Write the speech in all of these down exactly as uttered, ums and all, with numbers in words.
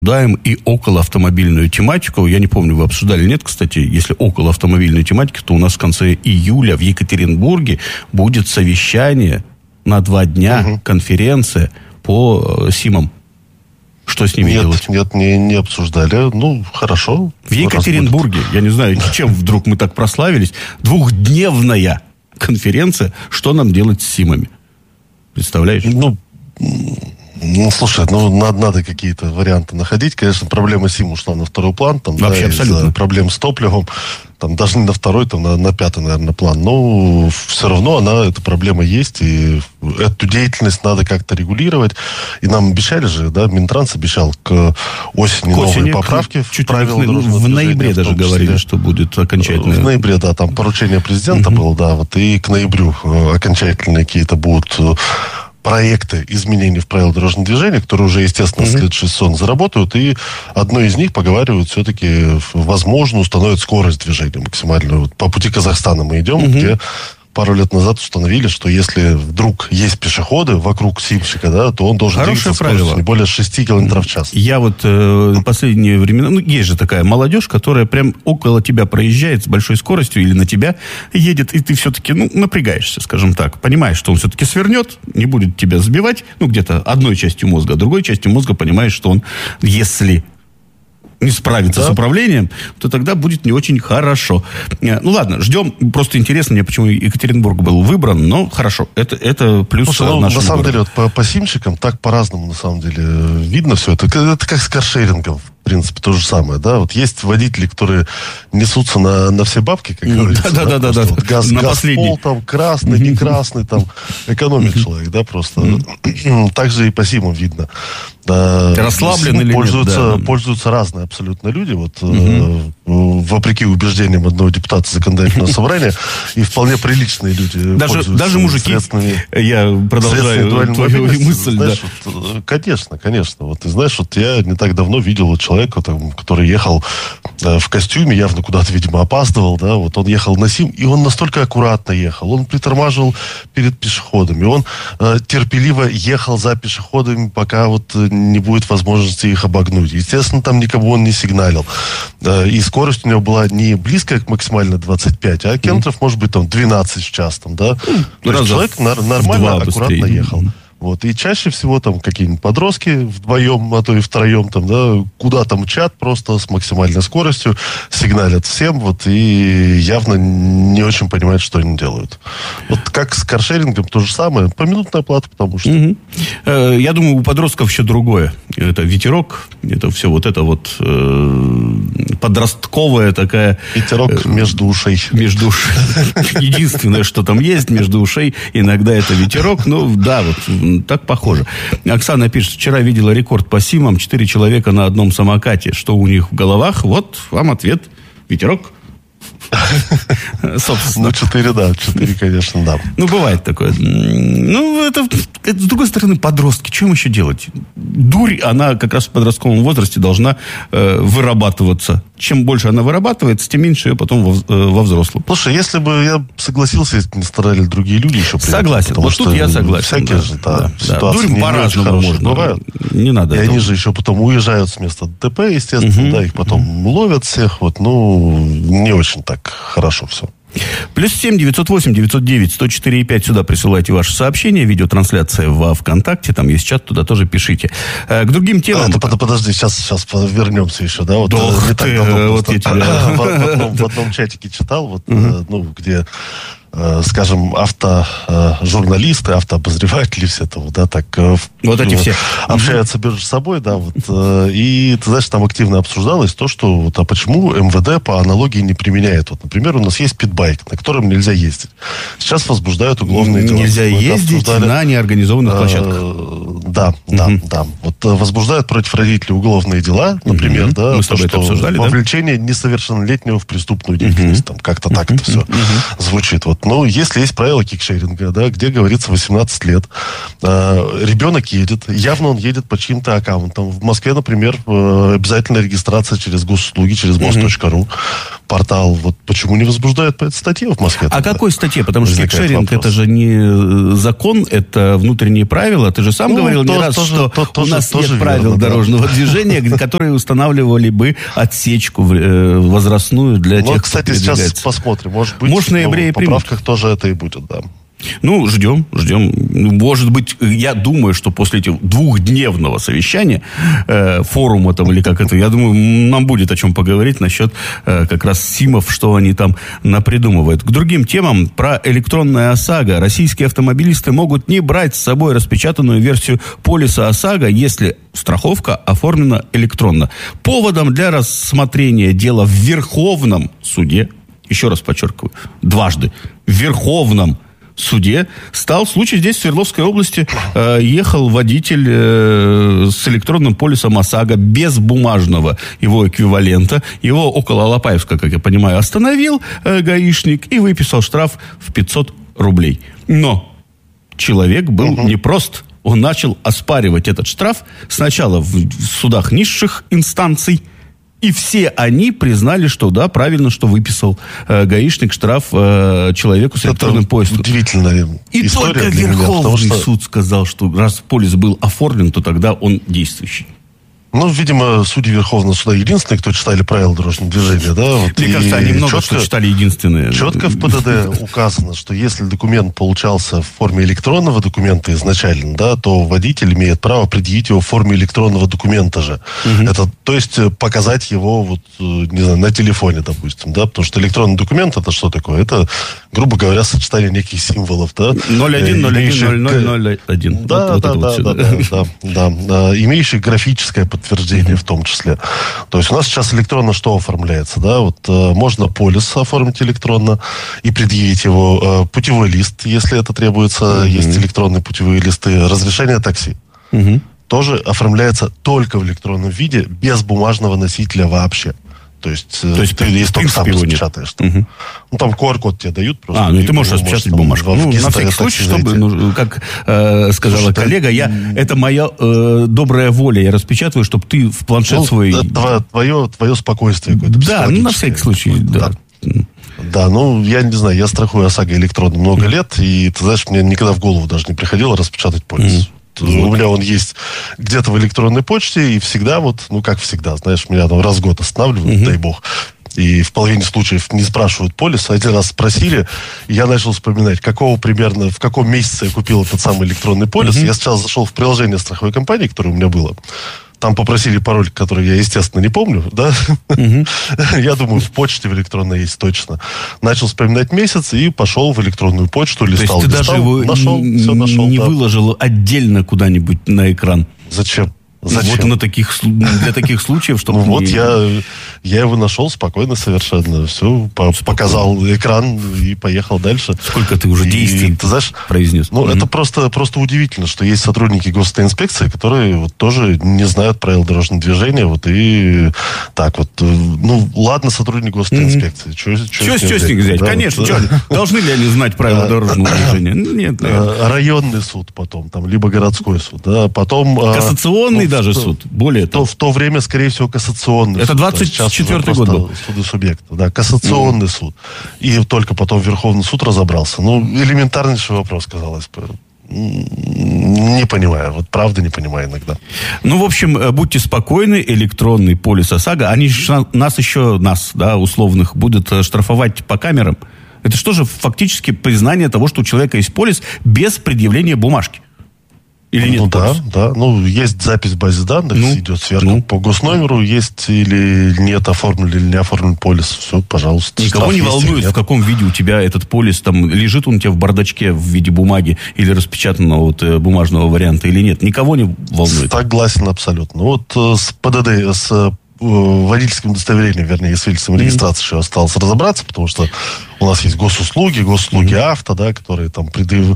обсуждаем и околоавтомобильную тематику. Я не помню, вы обсуждали, нет, кстати, если около автомобильной тематики, то у нас в конце июля в Екатеринбурге будет совещание на два дня, угу. конференция по СИМам. Что с ними нет, делать? Нет, не, не обсуждали. Ну, хорошо. В Екатеринбурге, я не знаю, чем вдруг мы так прославились, двухдневная конференция, что нам делать с СИМами. Представляешь? Ну, Ну, слушай, ну, надо, надо какие-то варианты находить. Конечно, проблема СИМ ушла на второй план. Там, Вообще, да, абсолютно. Проблем с топливом. Там, даже не на второй, там, на, на пятый, наверное, план. Но все равно она, эта проблема есть. И эту деятельность надо как-то регулировать. И нам обещали же, да, Минтранс обещал к осени, к осени новые поправки чуть в правила в, дорожного в движения. ноябре даже говорили, что будет окончательно. В ноябре, да, там поручение президента uh-huh. было, да, вот, и к ноябрю окончательные какие-то будут проекты изменений в правила дорожного движения, которые уже, естественно, mm-hmm. следующий сезон заработают, и одной из них поговаривают, все-таки, возможно, установят скорость движения максимальную. Вот по пути Казахстана мы идем, mm-hmm. где пару лет назад установили, что если вдруг есть пешеходы вокруг СИМщика, да, то он должен Хорошее двигаться скоростью не более шести километров в час. Я вот э, последние времена, ну, есть же такая молодежь, которая прям около тебя проезжает с большой скоростью или на тебя едет, и ты все-таки, ну, напрягаешься, скажем так. Понимаешь, что он все-таки свернет, не будет тебя сбивать, ну, где-то одной частью мозга, а другой частью мозга понимаешь, что он, если не справится да. с управлением, то тогда будет не очень хорошо. Ну ладно, ждем. Просто интересно мне, почему Екатеринбург был выбран, но хорошо. Это, это плюс Слушай, ну, нашему на самом городу. деле, вот по, по симщикам так по-разному, на самом деле, видно все это. Это как с каршерингом, в принципе, то же самое, да. Вот есть водители, которые несутся на, на все бабки, как говорится. Да, да, да, да. Вот газ, на газ последний. пол, там, красный, не красный, там, экономит человек, да, просто. Также и по симам видно. Да, расслаблен или пользуются, нет? Да. Пользуются разные абсолютно люди. Вот, угу. э, вопреки убеждениям одного депутата законодательного собрания, и вполне приличные люди даже, пользуются даже мужики, я продолжаю твою мысль. Знаешь, да. вот, конечно, конечно. Вот, ты знаешь, вот я не так давно видел вот человека, там, который ехал э, в костюме, явно куда-то, видимо, опаздывал, да, вот он ехал на СИМ, и он настолько аккуратно ехал, он притормаживал перед пешеходами, он э, терпеливо ехал за пешеходами, пока вот не будет возможности их обогнуть. Естественно, там никому он не сигналил. И скорость у него была не близкая к максимально двадцать пять, а километров, mm-hmm. может быть, там двенадцать в час. Там, да? mm-hmm. То есть человек нар- нормально, аккуратно ехал. Вот. И чаще всего там какие-нибудь подростки вдвоем, а то и втроем, там, да, куда-то мчат просто с максимальной скоростью, сигналят всем, вот, и явно не очень понимают, что они делают. Вот как с каршерингом то же самое, поминутная плата, потому что... Угу. Э, я думаю, у подростков еще другое. Это ветерок, это все вот это вот э, подростковая такая... Ветерок э, между ушей. Между ушей. Единственное, что там есть между ушей, иногда это ветерок, ну, да, вот... Так похоже. Оксана пишет, вчера видела рекорд по СИМам, четыре человека на одном самокате. Что у них в головах? Вот вам ответ. Ветерок. Собственно. Ну, четыре, да. Четыре, конечно, да. Ну, бывает такое. Ну, это, это, с другой стороны, подростки. Что им еще делать? Дурь, она как раз в подростковом возрасте должна э, вырабатываться. Чем больше она вырабатывается, тем меньше ее потом во, э, во взрослом. Слушай, если бы я согласился, если бы не страдали другие люди еще при согласен. этом, Вот тут я согласен. Всякие да, же, да, да, ситуации да. не, по-разному не очень можно. бывают. Не надо. И этого. они же еще потом уезжают с места ДТП, естественно, угу. да, их потом угу. ловят всех, вот, ну, не очень так хорошо все. Плюс семь девятьсот восемь девятьсот девять сто четыре и пять. Сюда присылайте ваши сообщения. Видеотрансляция во ВКонтакте. Там есть чат, туда тоже пишите. К другим темам... А, это, подожди, сейчас, сейчас вернемся еще, да? Вот, да не так давно, вот я тебя... в, в, одном, в одном чатике читал, вот, uh-huh. ну, где... скажем, автожурналисты, автообозреватели, все это, да, так вот эти все общаются между собой, да, вот, и, ты знаешь, там активно обсуждалось то, что, вот, а почему МВД по аналогии не применяет, вот, например, у нас есть питбайк, на котором нельзя ездить. Сейчас возбуждают уголовные дела. Нельзя ездить на неорганизованных площадках. Да, да, угу. да. Вот возбуждают против родителей уголовные дела, например, угу. да, мы с тобой то, это обсуждали, вовлечение да? несовершеннолетнего в преступную деятельность, угу. там, как-то так угу. это все угу. звучит, вот. Вот. Ну, если есть правила кикшеринга, да, где говорится восемнадцать лет, э, ребенок едет, явно он едет по чьим-то аккаунтам. В Москве, например, э, обязательная регистрация через госуслуги, через мост точка ру, портал. Вот почему не возбуждают по этой статье в Москве? А тогда? какой статье? Потому что Возникает кикшеринг вопрос. это же не закон, это внутренние правила. Ты же сам Ну, говорил то- не раз, тоже- что то- у тоже- нас тоже нет правил верно, да. дорожного движения, которые устанавливали бы отсечку э, возрастную для Ну, тех, кстати, кто сейчас передвигается. посмотрим. Может быть, Может, в ноябре и в поправках тоже это и будет, да. Ну, ждем, ждем. Может быть, я думаю, что после этих двухдневного совещания, э, форума там, или как это, я думаю, нам будет о чем поговорить насчет э, как раз СИМов, что они там напридумывают. К другим темам про электронное ОСАГО. Российские автомобилисты могут не брать с собой распечатанную версию полиса ОСАГО, если страховка оформлена электронно. Поводом для рассмотрения дела в Верховном суде, еще раз подчеркиваю, дважды, в Верховном суде стал случай здесь, в Свердловской области. Э, ехал водитель э, с электронным полисом ОСАГО без бумажного его эквивалента. Его около Алапаевска, как я понимаю, остановил э, гаишник и выписал штраф в пятьсот рублей. Но человек был Угу. непрост. Он начал оспаривать этот штраф сначала в судах низших инстанций, и все они признали, что да, правильно, что выписал э, гаишник штраф э, человеку с электронным полисом. Удивительная И история только для меня, Верховный потому что, суд сказал, что раз полис был оформлен, то тогда он действующий. ну, видимо, судьи Верховного суда единственные, кто читали правила дорожного движения, да? Вот, Мне и кажется, они много четко, что читали единственное. Четко в ПДД указано, что если документ получался в форме электронного документа изначально, да, то водитель имеет право предъявить его в форме электронного документа же. Мгм. Это, то есть, э, показать его, вот, э, не знаю, на телефоне, допустим, да, потому что электронный документ это что такое? Это, грубо говоря, сочетание неких символов, да. ноль один ноль один имеющих ноль ноль г- ноль один. Да, Вот- вот да, это вот да, всё, да, да, да, да, да, имеющий графическое подтверждение в том числе. То есть у нас сейчас электронно что оформляется, да, вот э, можно полис оформить электронно и предъявить его, э, путевой лист, если это требуется, есть электронные путевые листы, разрешение такси. Мгм. Тоже оформляется только в электронном виде, без бумажного носителя вообще. То есть, э, То есть, ты если в только сам принципе, его нет. распечатаешь. Мгм. Ну, там ку ар код тебе дают просто. А, ну и ты его можешь можешь распечатать там бумажку. в Ну, Авгиста на всякий такси случай, чтобы, зайти. ну, как э, сказала Слушай, да, коллега, я, это моя э, добрая воля, я распечатываю, чтобы ты в планшет Ну, свой... это тво- твое, твое спокойствие какое-то. Да, ну, на психологическое. всякий случай, да. Да, ну, я не знаю, я страхую ОСАГО электронно много лет, и, ты знаешь, мне никогда в голову даже не приходило распечатать полис. У меня он есть где-то в электронной почте, и всегда вот, ну, как всегда, знаешь, меня там раз в год останавливают, дай бог, и в половине случаев не спрашивают полис. Один раз спросили, и я начал вспоминать, какого примерно, в каком месяце я купил этот самый электронный полис. Я сначала зашел в приложение страховой компании, которое у меня было. Там попросили пароль, который я, естественно, не помню, да? Я думаю, в почте в электронной есть точно. Начал вспоминать месяц и пошел в электронную почту, То есть листал, ты листал, даже его нашел, н- все нашел. не да. выложил отдельно куда-нибудь на экран? Зачем? Зачем? Вот на таких, слу- для таких случаев, чтобы... Ну вот я, я его нашел спокойно совершенно. Все, по- показал экран и поехал дальше. Сколько ты уже И, действий ты знаешь, произнес? ну, Мгм. это просто, просто удивительно, что есть сотрудники госинспекции, которые вот тоже не знают правил дорожного движения. Вот и так вот. э, Ну, ладно, сотрудник госинспекции. Чё, чё Что с чё с них взять? да, Конечно. вот, чё, должны ли они знать правила дорожного движения? Ну, Нет, наверное. э, районный суд потом, там, либо городской суд. Да, потом... э, Кассационный ну, даже в то- суд. Более То, того. в то время, скорее всего, кассационный Это суд. двадцать А сейчас уже четвёртый год просто был. Суды субъекта. Да, кассационный суд. И только потом Верховный суд разобрался. Ну, элементарнейший вопрос, казалось бы. М, Не понимаю. Вот правда не понимаю иногда. Ну, в общем, э, будьте спокойны, электронный полис ОСАГО, они ж нас еще, нас, да, условных, будут э, штрафовать по камерам. Это что же фактически признание того, что у человека есть полис без предъявления бумажки? Или нет Ну да, полиса? да. Ну, есть запись в базе данных, Ну, идет сверху ну. по госномеру, есть или нет оформлен или не оформлен полис. Все, пожалуйста. Никого штраф не есть или волнует, в нет. каком виде у тебя этот полис, там, лежит он у тебя в бардачке в виде бумаги или распечатанного вот, э, бумажного варианта или нет. Никого не волнует. Согласен абсолютно. Вот э, с ПДД, с э, водительским удостоверением, вернее, свидетельством регистрации еще осталось разобраться, потому что у нас есть госуслуги, госуслуги авто, да, которые там предъяв-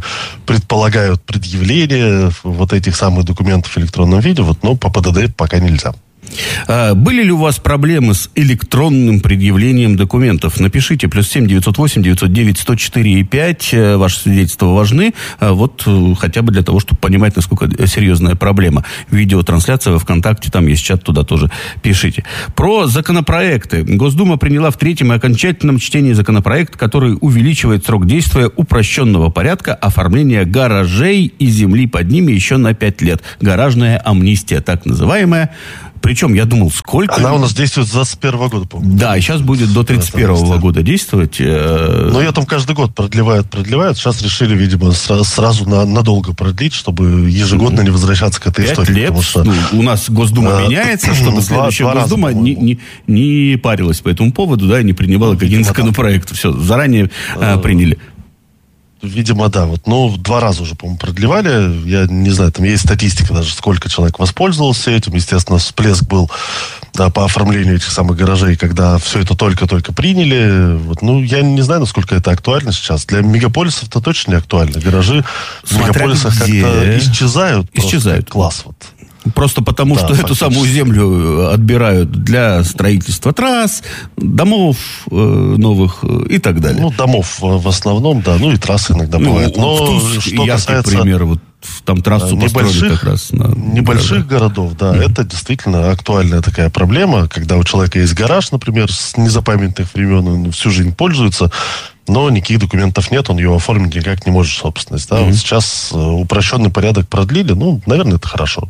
предполагают предъявление вот этих самых документов в электронном виде, вот, но по ПДД пока нельзя. Были ли у вас проблемы с электронным предъявлением документов? Напишите, плюс семь девятьсот восемь девятьсот девять сто четыре и пять. Ваши свидетельства важны. Вот хотя бы для того, чтобы понимать, насколько серьезная проблема. Видеотрансляция во ВКонтакте, там есть чат, туда тоже пишите. Про законопроекты. Госдума приняла в третьем и окончательном чтении законопроект, который увеличивает срок действия упрощенного порядка оформления гаражей и земли под ними еще на пять лет. Гаражная амнистия, так называемая. Причем я думал, сколько... Она у нас действует с двадцать первого года, по-моему. Да, и сейчас будет до тридцать первого года действовать. Но ее там каждый год продлевают, продлевают. Сейчас решили, видимо, сразу на, надолго продлить, чтобы ежегодно не возвращаться к этой Пять истории. лет. Что, ну, у нас Госдума а, меняется, чтобы следующая два Госдума раза, не, не, не парилась по этому поводу, да, и не принимала ну, какие-нибудь законопроекты. Все, заранее а, приняли. Видимо, да. Вот, ну, два раза уже, по-моему, продлевали. Я не знаю, там есть статистика даже, сколько человек воспользовался этим. Естественно, всплеск был да, по оформлению этих самых гаражей, когда все это только-только приняли. Вот, ну, я не знаю, насколько это актуально сейчас. Для мегаполисов-то точно не актуально. Гаражи в мегаполисах где... как-то исчезают. Исчезают. Класс вот. Просто потому, да, что эту самую землю отбирают для строительства трасс, домов э, новых и так далее. Ну, домов в основном, да, ну и трассы иногда ну, бывают. Но Туз, что касается... пример, вот там трассу построили как раз. На небольших городов, да, mm-hmm. это действительно актуальная такая проблема, когда у человека есть гараж, например, с незапамятных времен, он всю жизнь пользуется, но никаких документов нет, он ее оформить никак не может, собственность. Да? Mm-hmm. Вот сейчас упрощенный порядок продлили, ну, наверное, это хорошо.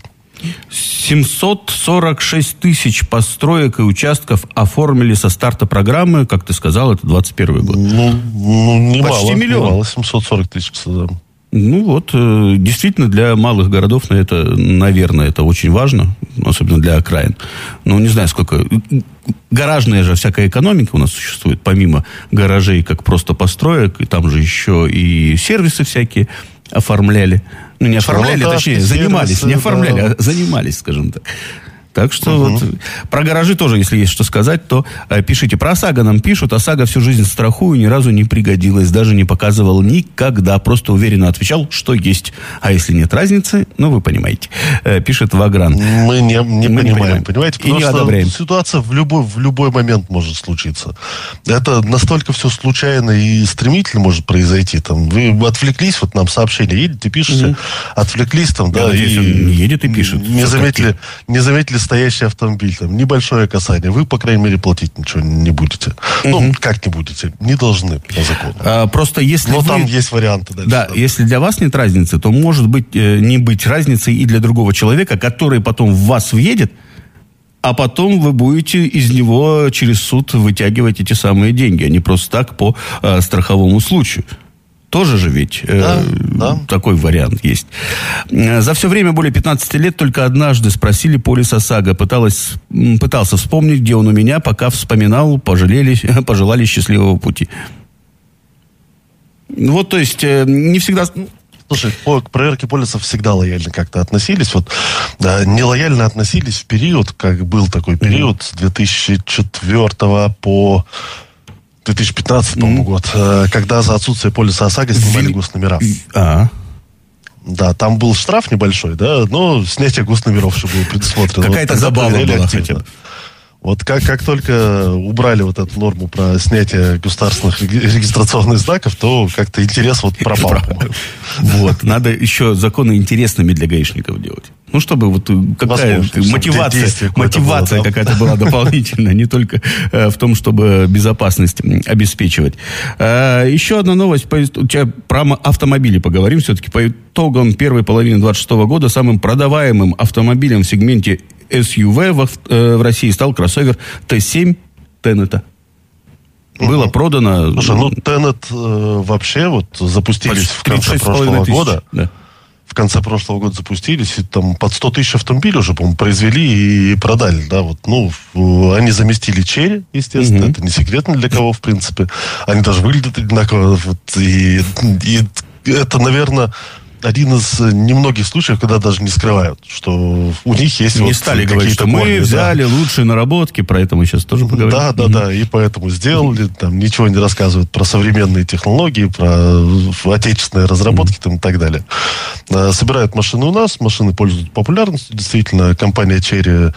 семьсот сорок шесть тысяч построек и участков оформили со старта программы, как ты сказал, это двадцать первый год. Ну, ну немало. Почти миллион. Немало, семьсот сорок тысяч, да. Ну вот, действительно, для малых городов на это, наверное, это очень важно, особенно для окраин. Ну, не знаю, сколько... Гаражная же всякая экономика у нас существует, помимо гаражей, как просто построек, и там же еще и сервисы всякие оформляли. Ну, не оформляли, ну, точнее, занимались, сервисы, не оформляли, да. а занимались, скажем так. Так что угу. вот про гаражи тоже, если есть что сказать, то э, пишите. Про ОСАГО нам пишут. ОСАГО всю жизнь страхую, ни разу не пригодилась. Даже не показывал никогда. Просто уверенно отвечал, что есть. А если нет разницы, ну, вы понимаете. Э, пишет Вагран. Мы не, не, Мы понимаем, не понимаем, понимаете? И не что одобряем. Ситуация в любой, в любой момент может случиться. Это настолько все случайно и стремительно может произойти. Там, вы отвлеклись, вот нам сообщение едете, пишете, угу. отвлеклись там, да, надеюсь, и он едет и пишет. Не заметили, не заметили стоящий автомобиль, там, небольшое касание, вы, по крайней мере, платить ничего не будете. Uh-huh. Ну, как не будете? Не должны по закону. А, просто если Но вы... там есть варианты. Дальше, да, да, если для вас нет разницы, то может быть э, не быть разницы и для другого человека, который потом в вас въедет, а потом вы будете из него через суд вытягивать эти самые деньги, а не просто так по э, страховому случаю. Тоже же ведь э, да, да. такой вариант есть. За все время более пятнадцати лет только однажды спросили полис ОСАГО. Пыталась, пытался вспомнить, где он у меня, пока вспоминал, пожалели, пожелали счастливого пути. Вот, то есть, э, не всегда... Слушай, по, к проверке полисов всегда лояльно как-то относились. Вот, да, нелояльно относились в период, как был такой период, с две тысячи четвёртого по... две тысячи пятнадцатый, по-моему, mm-hmm. год, когда за отсутствие полиса ОСАГО снимали госномера. А. Да, там был штраф небольшой, да, но снятие госномеров еще было предусмотрено. Какая-то вот забава была хотя бы. Вот как, как только убрали вот эту норму про снятие государственных регистрационных знаков, то как-то интерес вот пропал. Вот, надо еще законы интересными для гаишников делать. Ну, чтобы вот какая мотивация, мотивация какая-то была дополнительная, не только э, в том, чтобы безопасность обеспечивать. Э, еще одна новость. По, про автомобили поговорим все-таки. По итогам первой половины двадцать шестого года самым продаваемым автомобилем в сегменте эс ю ви в, э, в России стал кроссовер Т семь Теннета. Было угу. продано... Слушай, ну Теннет э, вообще вот запустились в конце прошлого года. Да. В конце прошлого года запустились, и там под сто тысяч автомобилей уже, по-моему, произвели и продали, да, вот, ну, они заместили Черри, естественно, угу. это не секретно для кого, в принципе, они даже выглядят одинаково, вот, и, и это, наверное, один из немногих случаев, когда даже не скрывают, что у них есть не вот стали говорить, что мы корни, взяли да. лучшие наработки, про это мы сейчас тоже поговорим. Да, да, mm-hmm. да, и поэтому сделали, там ничего не рассказывают про современные технологии, про отечественные разработки mm-hmm. там, и так далее. Собирают машины у нас, машины пользуются популярностью, действительно, компания Черри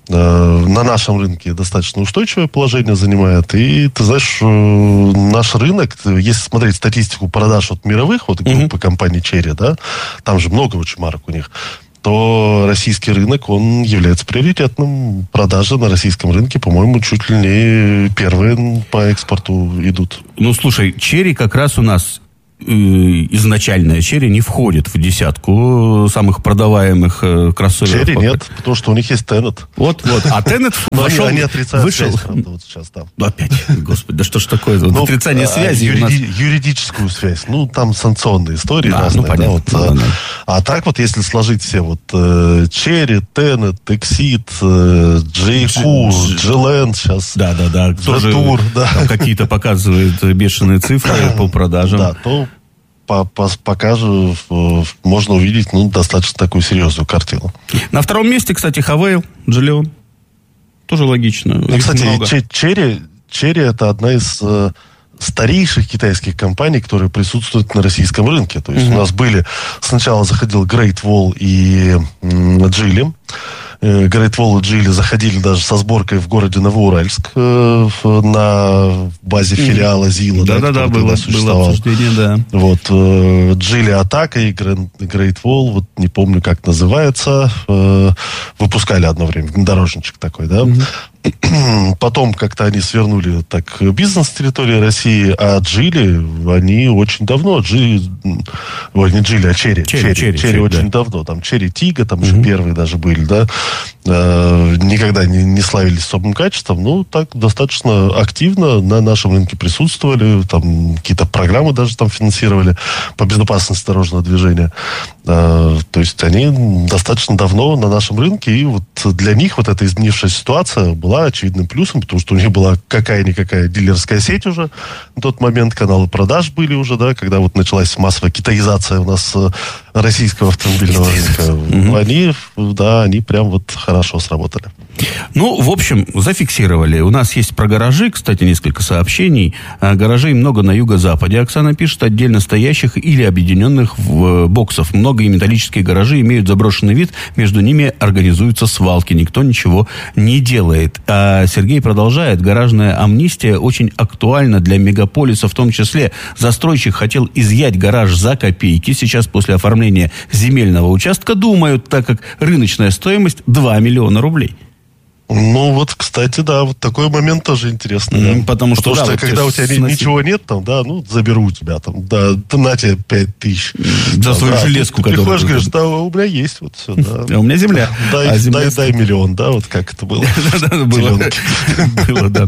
на нашем рынке достаточно устойчивое положение занимает. И, ты знаешь, наш рынок, если смотреть статистику продаж от мировых, вот группы mm-hmm. компаний Cherry, да, там же много очень марок у них, то российский рынок, он является приоритетным. Продажи на российском рынке, по-моему, чуть ли не первые по экспорту идут. Ну, слушай, Cherry как раз у нас изначальная Cherry не входит в десятку самых продаваемых э, кроссоверов. Cherry нет, потому что у них есть Tenet. Вот, вот. А Tenet вошел... Они отрицают вышел... связь, правда, вот сейчас там. Ну, опять, господи, да что ж такое? Ну, отрицание связи юриди... у нас... Юридическую связь. Ну, там санкционные истории да, разные. Ну, понятно, да, вот, да, а, да. а так вот, если сложить все вот э, Cherry, Tenet, Exit, э, джей кью, G-Land сейчас, да, да, да. G-Tour, да. Какие-то показывают бешеные цифры по продажам. Да, то по, по, пока же можно увидеть ну, достаточно такую серьезную картину. На втором месте, кстати, Havail, Gileon. Тоже логично. Ну, кстати, Cherry, Cherry это одна из э, старейших китайских компаний, которые присутствуют на российском рынке. То есть mm-hmm. у нас были... Сначала заходил Great Wall и Geely. Great Wall и Geely заходили даже со сборкой в городе Новоуральск э, на базе филиала ЗИЛа. Да, да, да, было, было обсуждение, да. Вот, э, Geely Атака и Great Wall, вот не помню, как называется, э, выпускали одно время, внедорожничек такой, да. Mm-hmm. Потом как-то они свернули так бизнес с территории России, а Geely, они очень давно, Geely, ой, не Geely, а Cherry, Cherry, Cherry, Cherry, Cherry очень да. давно, там Cherry Tiggo, там mm-hmm. уже первые даже были, да, э, никогда не, не славились особым качеством, но так достаточно активно на нашем рынке присутствовали, там какие-то программы даже там финансировали по безопасности дорожного движения, э, то есть они достаточно давно на нашем рынке, и вот для них вот эта изменившаяся ситуация была очевидным плюсом, потому что у них была какая-никакая дилерская сеть уже на тот момент, каналы продаж были уже, да, когда вот началась массовая китаизация у нас российского автомобильного рынка. Mm-hmm. Они, да, они прям вот хорошо сработали. Ну, в общем, зафиксировали. У нас есть про гаражи, кстати, несколько сообщений. Гаражей много на юго-западе. Оксана пишет, отдельно стоящих или объединенных в боксов. Многие металлические гаражи имеют заброшенный вид, между ними организуются свалки. Никто ничего не делает. А Сергей продолжает. Гаражная амнистия очень актуальна для мегаполиса в том числе. Застройщик хотел изъять гараж за копейки. Сейчас после оформления земельного участка думают, так как рыночная стоимость два миллиона рублей. Ну, вот, кстати, да, вот такой момент тоже интересный. Mm, да. Потому что, потому да, что вот когда у тебя сносили. Ничего нет, там, да, ну, заберу у тебя, там, да, на тебе пять тысяч. За да, свою да, железку. Ты, ты приходишь, говоришь, да, у меня есть вот все, да. А у меня земля. Дай, а земля... дай, дай миллион, да, вот как это было. Было, да.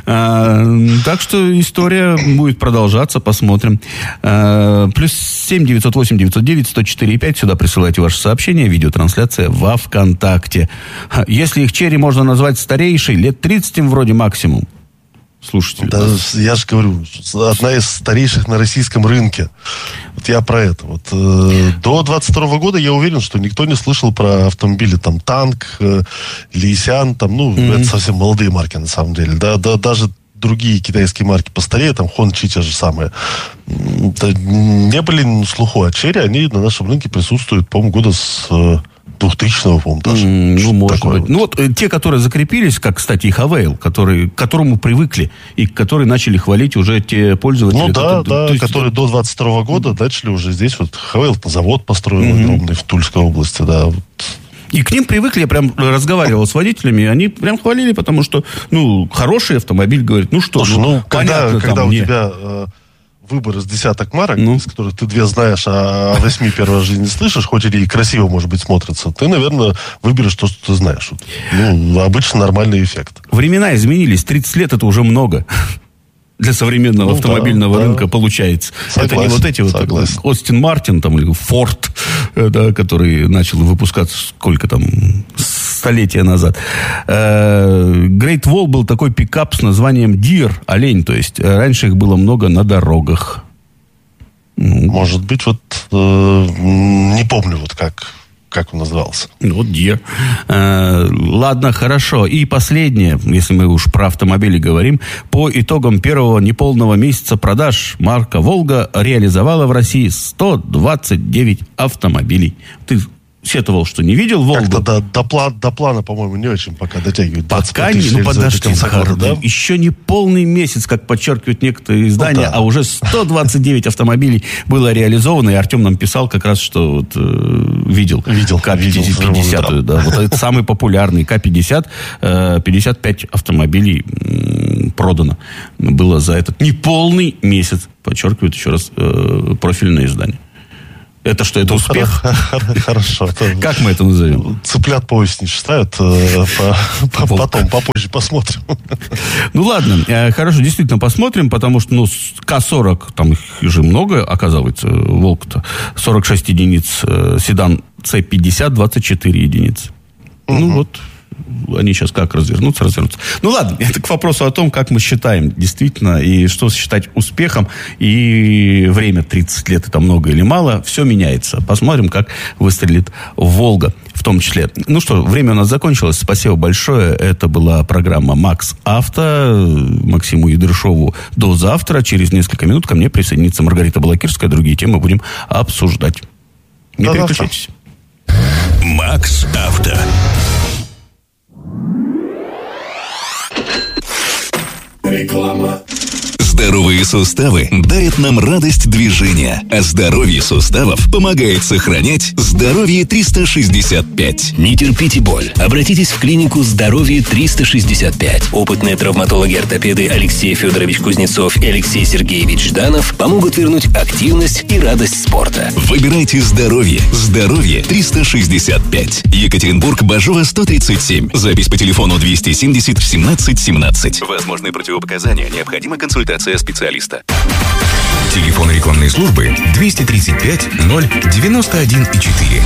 Так что история будет продолжаться, посмотрим. Плюс семь девятьсот восемь девятьсот девять сто четыре пять, сюда присылайте ваши сообщения, видеотрансляция во ВКонтакте. Если их Cherry можно назвать старейшей, лет тридцать им вроде максимум. Слушайте. Да, я же говорю, одна из старейших на российском рынке. Вот я про это. Вот, э, до двадцать второго года я уверен, что никто не слышал про автомобили там Танк, э, Лисян, там, ну, mm-hmm. это совсем молодые марки на самом деле. Да, да, даже другие китайские марки постарее, там Хончи те же самые, да, не были на слуху. А Cherry, они на нашем рынке присутствуют, по-моему, года с... двухтысячного, по-моему, даже. Mm, ну, может быть. Вот. Ну, вот те, которые закрепились, как, кстати, и Havail, который, к которому привыкли, и которые начали хвалить уже те пользователи. Ну, да, это, да, то есть... которые до двадцать второго года начали уже здесь. Вот Havail завод построил mm-hmm. огромный в Тульской области, да. Вот. И к ним привыкли, я прям разговаривал с водителями, они прям хвалили, потому что, ну, хороший автомобиль, говорит, ну что, Слушай, ну, ну, когда, понятно, когда там, у не... тебя... Э, выбор из десяток марок, ну. из которых ты две знаешь, а о восьми первый раз в жизни не слышишь, хоть и красиво, может быть, смотрятся, ты, наверное, выберешь то, что ты знаешь. Ну, обычно нормальный эффект. Времена изменились. тридцать лет это уже много. Для современного ну, автомобильного да, рынка да. получается. Согласен, это не вот эти согласен. вот Остин Мартин там, или Форд, да, который начал выпускаться сколько там, столетия назад. Great Wall был такой пикап с названием Deer, олень. То есть раньше их было много на дорогах. Может быть, вот э, не помню, вот как... Как он назывался? Вот Deer. Э, ладно, хорошо. И последнее, если мы уж про автомобили говорим. По итогам первого неполного месяца продаж марка «Волга» реализовала в России сто двадцать девять автомобилей. Ты сетовал, что не видел Волгу. Как-то до, до, плана, до плана, по-моему, не очень пока дотягивают. Пока не, ну подожди, Захар, да? Еще не полный месяц, как подчеркивают некоторые издания, ну, да. а уже сто двадцать девять автомобилей было реализовано, и Артем нам писал как раз, что вот, э, видел, видел К пятьдесят, да. да, вот это самый популярный К пятьдесят, э, пятьдесят пять автомобилей э, продано было за этот неполный месяц, подчеркивают еще раз э, профильное издание. Это что, это успех? Хорошо. Как мы это назовем? Цыплят по осени считают. Потом, попозже посмотрим. Ну ладно, хорошо, действительно посмотрим, потому что ну, К сорок, там их же много, оказывается, Волк-то. сорок шесть единиц, седан С пятьдесят, двадцать четыре единицы. Ну вот... Они сейчас как развернутся, развернутся. Ну ладно, это к вопросу о том, как мы считаем действительно, и что считать успехом, и время тридцать лет, это много или мало, все меняется. Посмотрим, как выстрелит Волга в том числе. Ну что, время у нас закончилось. Спасибо большое. Это была программа «Макс Авто». Максиму Ядрышову до завтра. Через несколько минут ко мне присоединится Маргарита Балакирская. Другие темы будем обсуждать. Не до переключайтесь. «Макс Авто». Реклама. Здоровые суставы дарят нам радость движения, а здоровье суставов помогает сохранять здоровье триста шестьдесят пять. Не терпите боль. Обратитесь в клинику «Здоровье триста шестьдесят пять». Опытные травматологи-ортопеды Алексей Федорович Кузнецов и Алексей Сергеевич Жданов помогут вернуть активность и радость спорта. Выбирайте здоровье. Здоровье триста шестьдесят пять. Екатеринбург, Бажова, сто тридцать семь. Запись по телефону двести семьдесят семнадцать семнадцать. Возможны противопоказания. Необходима консультация специалиста. Телефон рекламной службы двести тридцать пять ноль девяносто один четыре.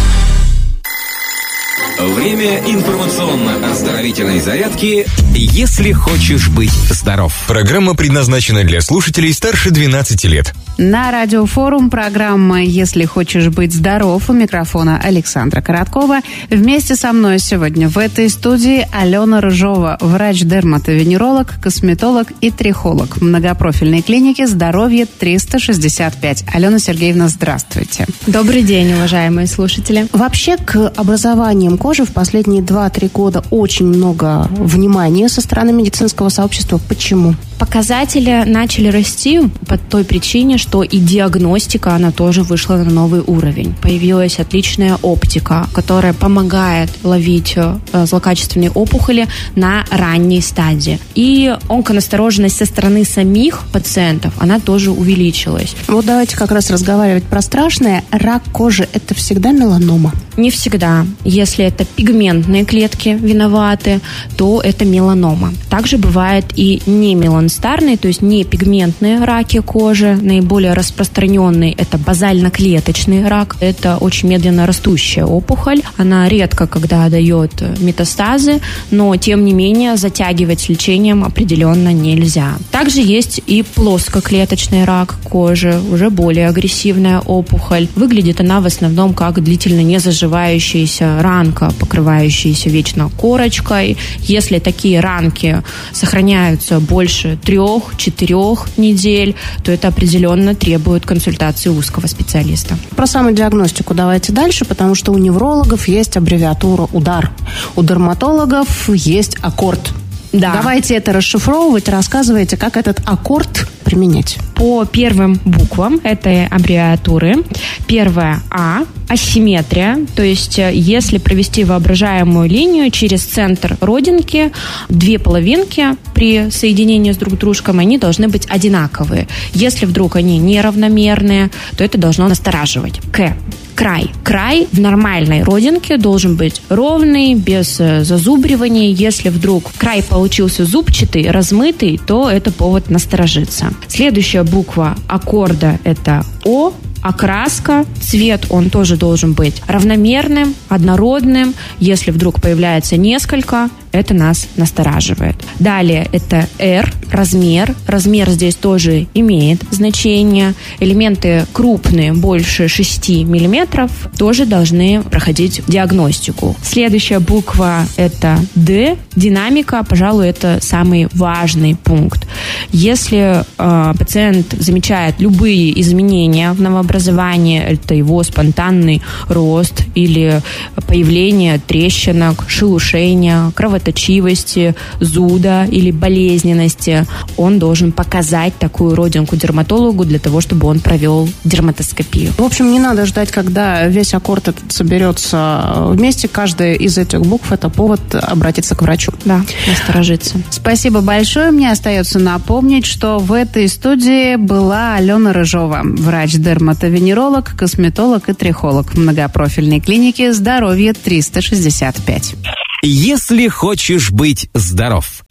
Время информационно-оздоровительной зарядки «Если хочешь быть здоров». Программа предназначена для слушателей старше двенадцати лет. На радиофорум программа «Если хочешь быть здоров». У микрофона Александра Короткова. Вместе со мной сегодня в этой студии Алена Рыжова, врач-дерматовенеролог, косметолог и трихолог в многопрофильной клинике «Здоровье триста шестьдесят пять». Алена Сергеевна, здравствуйте. Добрый день, уважаемые слушатели. Вообще к образованиям кожи в последние два-три года очень много внимания со стороны медицинского сообщества. Почему? Показатели начали расти по той причине, что и диагностика, она тоже вышла на новый уровень. Появилась отличная оптика, которая помогает ловить э, злокачественные опухоли на ранней стадии. И онконастороженность со стороны самих пациентов, она тоже увеличилась. Вот давайте как раз разговаривать про страшное. Рак кожи – это всегда меланома? Не всегда. Если это пигментные клетки виноваты, то это меланома. Также бывает и не меланстарные, то есть не пигментные раки кожи. Наиболее распространенный – это базально-клеточный рак. Это очень медленно растущая опухоль. Она редко когда дает метастазы, но тем не менее затягивать с лечением определенно нельзя. Также есть и плоскоклеточный рак кожи, уже более агрессивная опухоль. Выглядит она в основном как длительно незаживающаяся ранка, покрывающаяся вечно корочкой. Если такие ранки сохраняются больше трех-четырех недель, то это определенно требует консультации узкого специалиста. Про самодиагностику давайте дальше, потому что у неврологов есть аббревиатура УДАР. У дерматологов есть аккорд. Да. Давайте это расшифровывать, рассказывайте, как этот аккорд применять. По первым буквам этой аббревиатуры. Первая А – асимметрия, то есть если провести воображаемую линию через центр родинки, две половинки при соединении с друг дружкой, они должны быть одинаковые. Если вдруг они неравномерные, то это должно настораживать. К. Край. Край в нормальной родинке должен быть ровный, без зазубриваний. Если вдруг край получился зубчатый, размытый, то это повод насторожиться. Следующая буква аккорда – это О. Окраска, цвет, он тоже должен быть равномерным, однородным. Если вдруг появляется несколько Это нас настораживает. Далее это R, размер. Размер здесь тоже имеет значение. Элементы крупные, больше шести миллиметров, тоже должны проходить диагностику. Следующая буква это D. Динамика, пожалуй, это самый важный пункт. Если э, пациент замечает любые изменения в новообразовании, это его спонтанный рост или появление трещинок, шелушения, кровоточивости, зуда или болезненности, он должен показать такую родинку дерматологу для того, чтобы он провел дерматоскопию. В общем, не надо ждать, когда весь аккорд этот соберется вместе. Каждая из этих букв – это повод обратиться к врачу. Да, насторожиться. Спасибо большое. Мне остается напомнить, что в этой студии была Алена Рыжова, врач-дерматовенеролог, косметолог и трихолог многопрофильной клиники «Здоровье триста шестьдесят пять». Если хочешь быть здоров.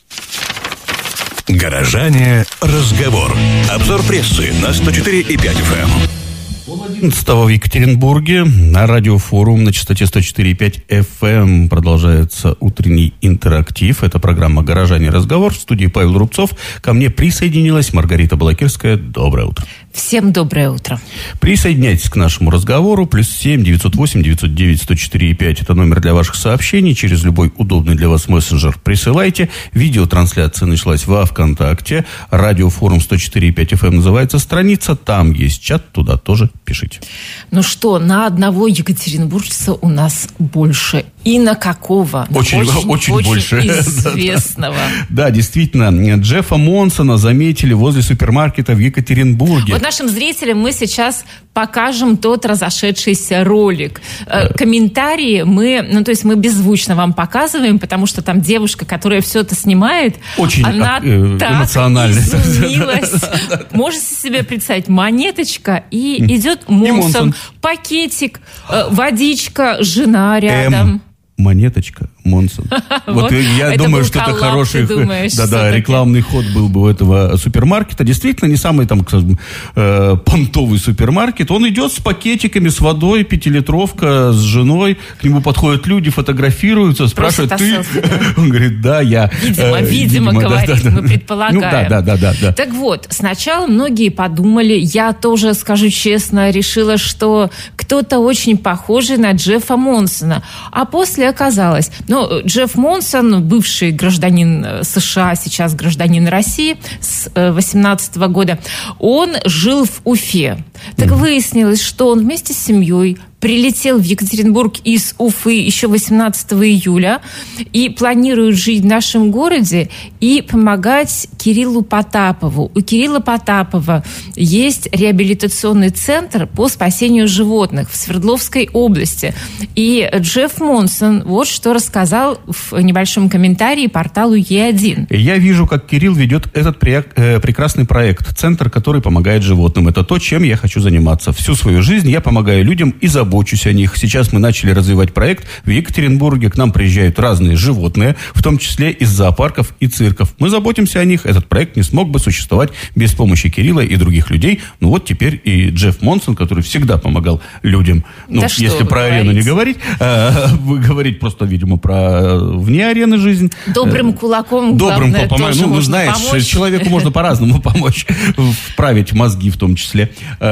Горожане. Разговор. Обзор прессы на сто четыре и пять эф эм. одиннадцатого в Екатеринбурге на радиофорум на частоте сто четыре и пять эф эм продолжается утренний интерактив. Это программа «Горожане. Разговор». В студии Павел Рубцов. Ко мне присоединилась Маргарита Балакирская. Доброе утро. Всем доброе утро. Присоединяйтесь к нашему разговору. Плюс семь девятьсот восемь девятьсот девять сто четыре и пять. Это номер для ваших сообщений. Через любой удобный для вас мессенджер присылайте. Видеотрансляция началась во ВКонтакте. Радиофорум сто четыре и пять эф эм называется страница. Там есть чат. Туда тоже пишите. Ну что, на одного екатеринбуржца у нас больше. И на какого? Очень, очень, очень, очень больше. Известного. Да, действительно. Джеффа Монсона заметили возле супермаркета в Екатеринбурге. Вот нашим зрителям мы сейчас покажем тот разошедшийся ролик. Комментарии мы, ну то есть мы беззвучно вам показываем, потому что там девушка, которая все это снимает, очень она э, так изумилась. Можете себе представить, монеточка, и идет Монсон, пакетик, водичка, жена рядом. Монеточка, Монсон. Вот я думаю, что это хороший да-да, рекламный ход был бы у этого супермаркета. Действительно, не самый там, скажем, понтовый супермаркет. Он идет с пакетиками, с водой, пятилитровка, с женой. К нему подходят люди, фотографируются, спрашивают, ты? Он говорит, да, я. Видимо, видимо, говорит, мы предполагаем. Да, да, да, да. Так вот, сначала многие подумали, я тоже, скажу честно, решила, что кто-то очень похожий на Джеффа Монсона. А после оказалось, ну, Джефф Монсон, бывший гражданин США, сейчас гражданин России с восемнадцатого года, он жил в Уфе. Так выяснилось, что он вместе с семьей прилетел в Екатеринбург из Уфы еще восемнадцатого июля и планирует жить в нашем городе и помогать Кириллу Потапову. У Кирилла Потапова есть реабилитационный центр по спасению животных в Свердловской области. И Джефф Монсон вот что рассказал в небольшом комментарии порталу Е один. Я вижу, как Кирилл ведет этот прекрасный проект, центр, который помогает животным. Это то, чем я хочу заниматься. Всю свою жизнь я помогаю людям и заботюсь о них. Сейчас мы начали развивать проект в Екатеринбурге. К нам приезжают разные животные, в том числе из зоопарков и цирков. Мы заботимся о них. Этот проект не смог бы существовать без помощи Кирилла и других людей. Ну вот теперь и Джефф Монсон, который всегда помогал людям. Ну, да если про говорите? арену не говорить, а, говорить просто, видимо, про вне арены жизнь. Добрым кулаком, Добрым главное, кулаком. тоже Ну, можно знаешь, помочь. человеку можно по-разному помочь. Вправить мозги в том числе.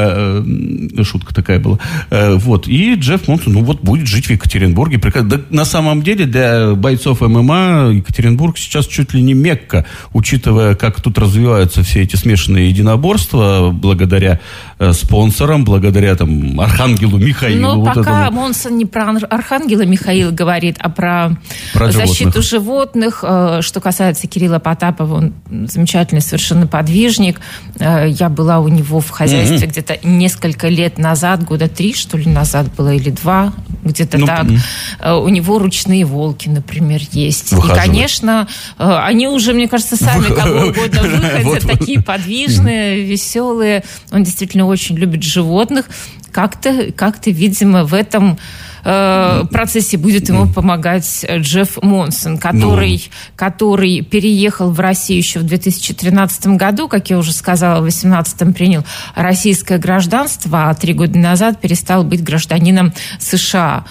Шутка такая была. Вот. И Джефф Монсон, ну вот, будет жить в Екатеринбурге. Да, на самом деле, для бойцов эм эм а Екатеринбург сейчас чуть ли не Мекка, учитывая, как тут развиваются все эти смешанные единоборства, благодаря э, спонсорам, благодаря там Архангелу Михаилу. Но вот пока этому. Монсон не про Архангела Михаила говорит, а про, про защиту животных. животных. Что касается Кирилла Потапова, он замечательный совершенно подвижник. Я была у него в хозяйстве mm-hmm. где-то несколько лет назад, года три, что ли, назад было, или два, где-то ну, так. Mm-hmm. У него ручные волки, например, есть. Выхаживать. И, конечно, они уже, мне кажется, сами кого угодно выходят, такие подвижные, веселые. Он действительно очень любит животных. Как-то, как-то, видимо, в этом э, процессе будет ему помогать Джефф Монсон, который, ну. который переехал в Россию еще в две тысячи тринадцатом году, как я уже сказала, в две тысячи восемнадцатом принял российское гражданство, а три года назад перестал быть гражданином США.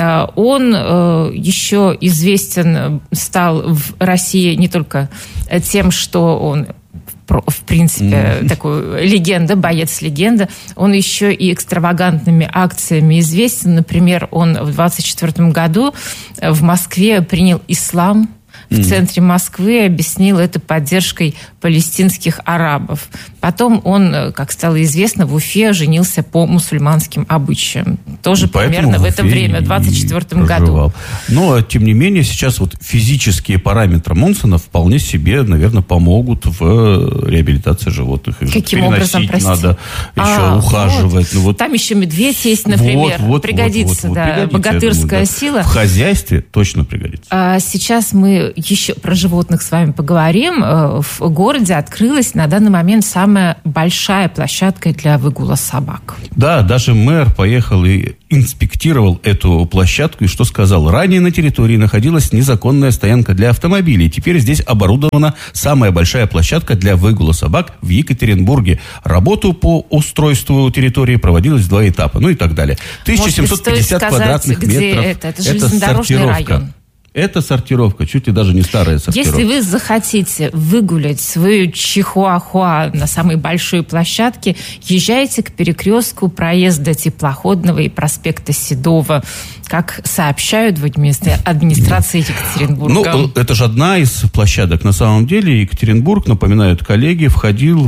Он э, еще известен стал в России не только тем, что он в принципе, mm. такой легенда, боец-легенда. Он еще и экстравагантными акциями известен. Например, он в двадцать четвёртом году в Москве принял ислам. В центре Москвы объяснил это поддержкой палестинских арабов. Потом он, как стало известно, в Уфе женился по мусульманским обычаям. Тоже и примерно в, в это время, в двадцать четвёртом году. Но, тем не менее, сейчас вот физические параметры Монсона вполне себе, наверное, помогут в реабилитации животных. Их каким образом, простите? Надо еще а, ухаживать. Вот. Ну, вот. Там еще медведь есть, например. Вот, вот, пригодится, вот, вот, да. Пригодится, богатырская думаю, да. сила. В хозяйстве точно пригодится. А, сейчас мы еще про животных с вами поговорим. В городе открылась на данный момент самая большая площадка для выгула собак. Да, даже мэр поехал и инспектировал эту площадку. И что сказал? Ранее на территории находилась незаконная стоянка для автомобилей. Теперь здесь оборудована самая большая площадка для выгула собак в Екатеринбурге. Работу по устройству территории проводилась в два этапа. Ну и так далее. тысяча семьсот пятьдесят сказать, квадратных метров. Это, это железнодорожный район. Это сортировка, чуть ли даже не старая сортировка. Если вы захотите выгулять свою чихуахуа на самой большой площадке, езжайте к перекрестку проезда Теплоходного и проспекта Седова, как сообщают в администрации Екатеринбурга. Ну, это же одна из площадок. На самом деле Екатеринбург, напоминают коллеги, входил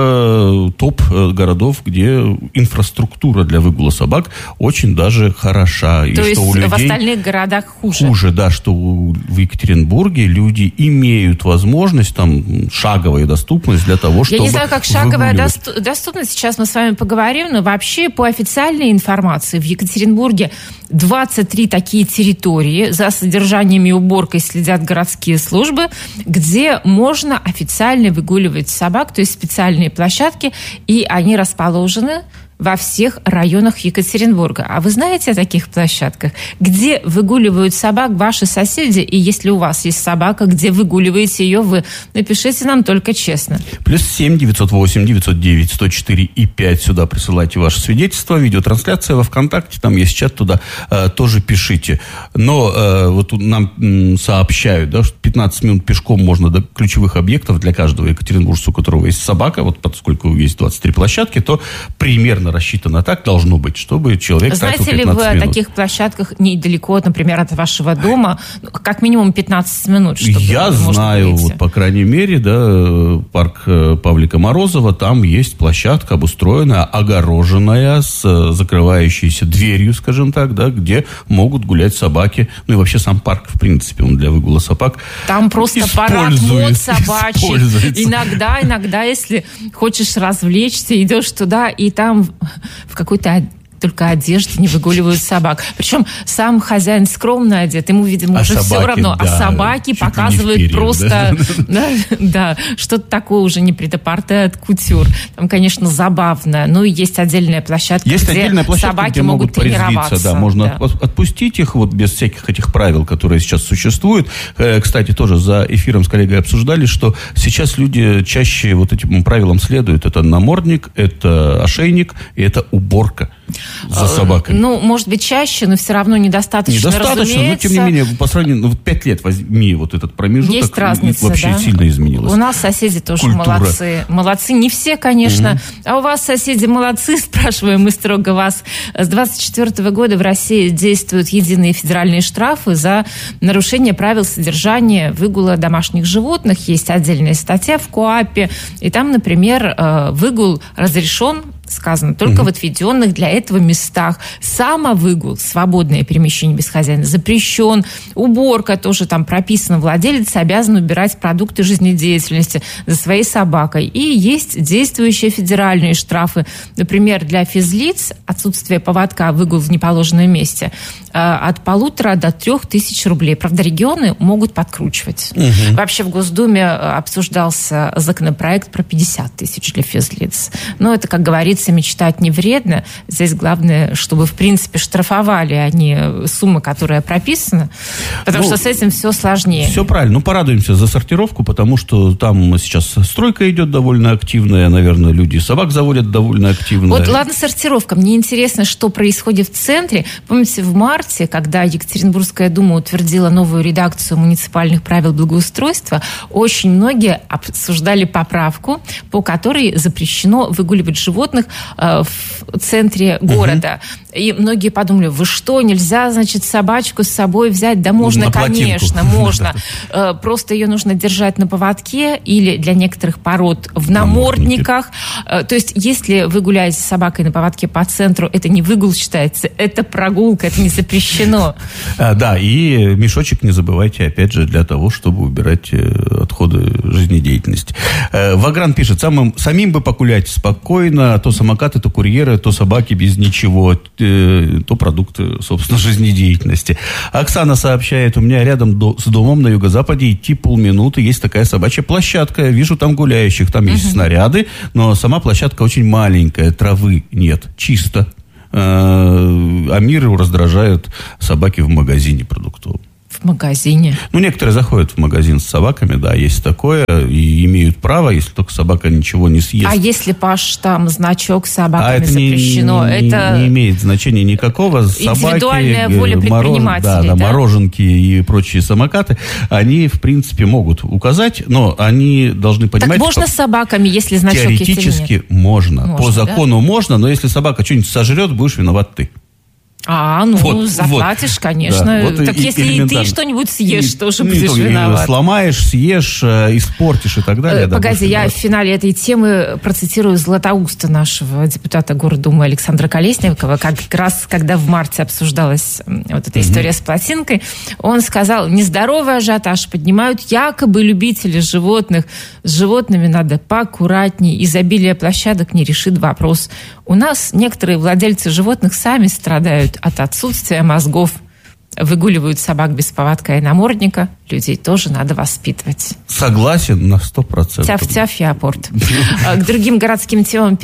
в топ городов, где инфраструктура для выгула собак очень даже хороша. То и есть что у людей в остальных городах хуже? Хуже, да, что в Екатеринбурге люди имеют возможность, там, шаговую доступность для того, чтобы Я не знаю, как шаговая выгуливать. доступность, сейчас мы с вами поговорим, но вообще по официальной информации в Екатеринбурге двадцать три такие территории, за содержанием и уборкой следят городские службы, где можно официально выгуливать собак, то есть специальные площадки, и они расположены во всех районах Екатеринбурга. А вы знаете о таких площадках, где выгуливают собак ваши соседи, и если у вас есть собака, где выгуливаете ее вы, напишите нам только честно. Плюс семь девятьсот восемь девятьсот девять сто четыре и пять сюда присылайте ваше свидетельство, видеотрансляция во ВКонтакте, там есть чат, туда э, тоже пишите. Но э, вот нам м, сообщают, да, что пятнадцать минут пешком можно до ключевых объектов для каждого екатеринбуржца, у которого есть собака, вот поскольку есть двадцать три площадки, то примерно рассчитано так должно быть, чтобы человек Знаете тратил пятнадцать ли вы минут. о таких площадках недалеко, например, от вашего дома, как минимум пятнадцать минут? Чтобы Я знаю, вот, по крайней мере, да, парк Павлика Морозова, там есть площадка обустроенная, огороженная, с закрывающейся дверью, скажем так, да, где могут гулять собаки. Ну и вообще сам парк, в принципе, он для выгула собак. Там просто парад мод собачий. Иногда, иногда, если хочешь развлечься, идешь туда, и там в какой-то только одежде не выгуливают собак. Причем сам хозяин скромно одет, ему, видимо, а уже собаки, все равно. Да, а собаки показывают перьях, просто да? Да, да, что-то такое уже не прет-а-порте от кутюр. Там, конечно, забавно. Ну и есть отдельная площадка, есть где отдельная площадка, собаки где могут тренироваться. Да, можно да. отпустить их вот без всяких этих правил, которые сейчас существуют. Кстати, тоже за эфиром с коллегой обсуждали, что сейчас люди чаще вот этим правилам следуют. Это намордник, это ошейник и это уборка за собакой. Ну, может быть, чаще, но все равно недостаточно, Недостаточно, разумеется. но тем не менее, по сравнению, ну, вот пять лет возьми вот этот промежуток, есть разница, вообще да? сильно изменилось. У нас соседи тоже Культура. молодцы. Молодцы, не все, конечно. Угу. А у вас соседи молодцы, спрашиваем мы строго вас. С двадцать четвёртого года в России действуют единые федеральные штрафы за нарушение правил содержания выгула домашних животных. Есть отдельная статья в КоАПе, и там, например, выгул разрешен, сказано, только mm-hmm. в отведенных для этого местах. Самовыгул, свободное перемещение без хозяина, запрещен. Уборка тоже там прописана. Владелец обязан убирать продукты жизнедеятельности за своей собакой. И есть действующие федеральные штрафы. Например, для физлиц отсутствие поводка, выгул в неположенном месте от полутора до трех тысяч рублей. Правда, регионы могут подкручивать. Mm-hmm. Вообще в Госдуме обсуждался законопроект про пятьдесят тысяч для физлиц. Но это, как говорится, говорится, мечтать не вредно. Здесь главное, чтобы, в принципе, штрафовали, а не сумма, которая прописана, потому ну, что с этим все сложнее. Все правильно. Ну, порадуемся за сортировку, потому что там сейчас стройка идет довольно активная, наверное, люди собак заводят довольно активно. Вот, ладно, сортировка. Мне интересно, что происходит в центре. Помните, в марте, когда Екатеринбургская дума утвердила новую редакцию муниципальных правил благоустройства, очень многие обсуждали поправку, по которой запрещено выгуливать животных э, в центре города. Угу. И многие подумали, вы что, нельзя, значит, собачку с собой взять? Да можно, конечно, можно. Э, просто ее нужно держать на поводке или для некоторых пород в намордниках. Э, то есть, если вы гуляете с собакой на поводке по центру, это не выгул считается, это прогулка, это не запрещено. А, да, и мешочек не забывайте, опять же, для того, чтобы убирать отходы жизнедеятельности. Вагран пишет, самым, самим бы погулять спокойно, то самокаты, то курьеры, то собаки без ничего, то продукты, собственно, жизнедеятельности. Оксана сообщает, у меня рядом до, с домом на юго-западе идти полминуты, есть такая собачья площадка, вижу там гуляющих, там есть снаряды, но сама площадка очень маленькая, травы нет, чисто. А миру раздражают собаки в магазине продуктовом. В магазине? Ну, некоторые заходят в магазин с собаками, да, есть такое, и имеют право, если только собака ничего не съест. А если, Паш, там значок с собаками а это запрещено? Не, это не, не имеет значения никакого. Индивидуальная собаки, воля предпринимателей, мороз, да, да? да, мороженки и прочие самокаты, они, в принципе, могут указать, но они должны понимать... Так можно с собаками, если значок есть или нет? Теоретически можно. можно. По закону да? можно, но если собака что-нибудь сожрет, будешь виноват ты. А, ну, вот, заплатишь, вот. конечно. Да, вот так и, если и ты что-нибудь съешь, и, тоже будешь то, виноват. Сломаешь, съешь, испортишь и так далее. Погоди, да, я в финале этой темы процитирую Златоуста, нашего депутата Гордумы Александра Колесникова, как раз когда в марте обсуждалась вот эта история mm-hmm. с плотинкой. Он сказал, нездоровый ажиотаж поднимают якобы любители животных. С животными надо поаккуратней. Изобилие площадок не решит вопрос. У нас некоторые владельцы животных сами страдают от отсутствия мозгов. Выгуливают собак без поводка и намордника. Людей тоже надо воспитывать. Согласен на сто процентов. Тяф-тяф и апорт. К другим городским темам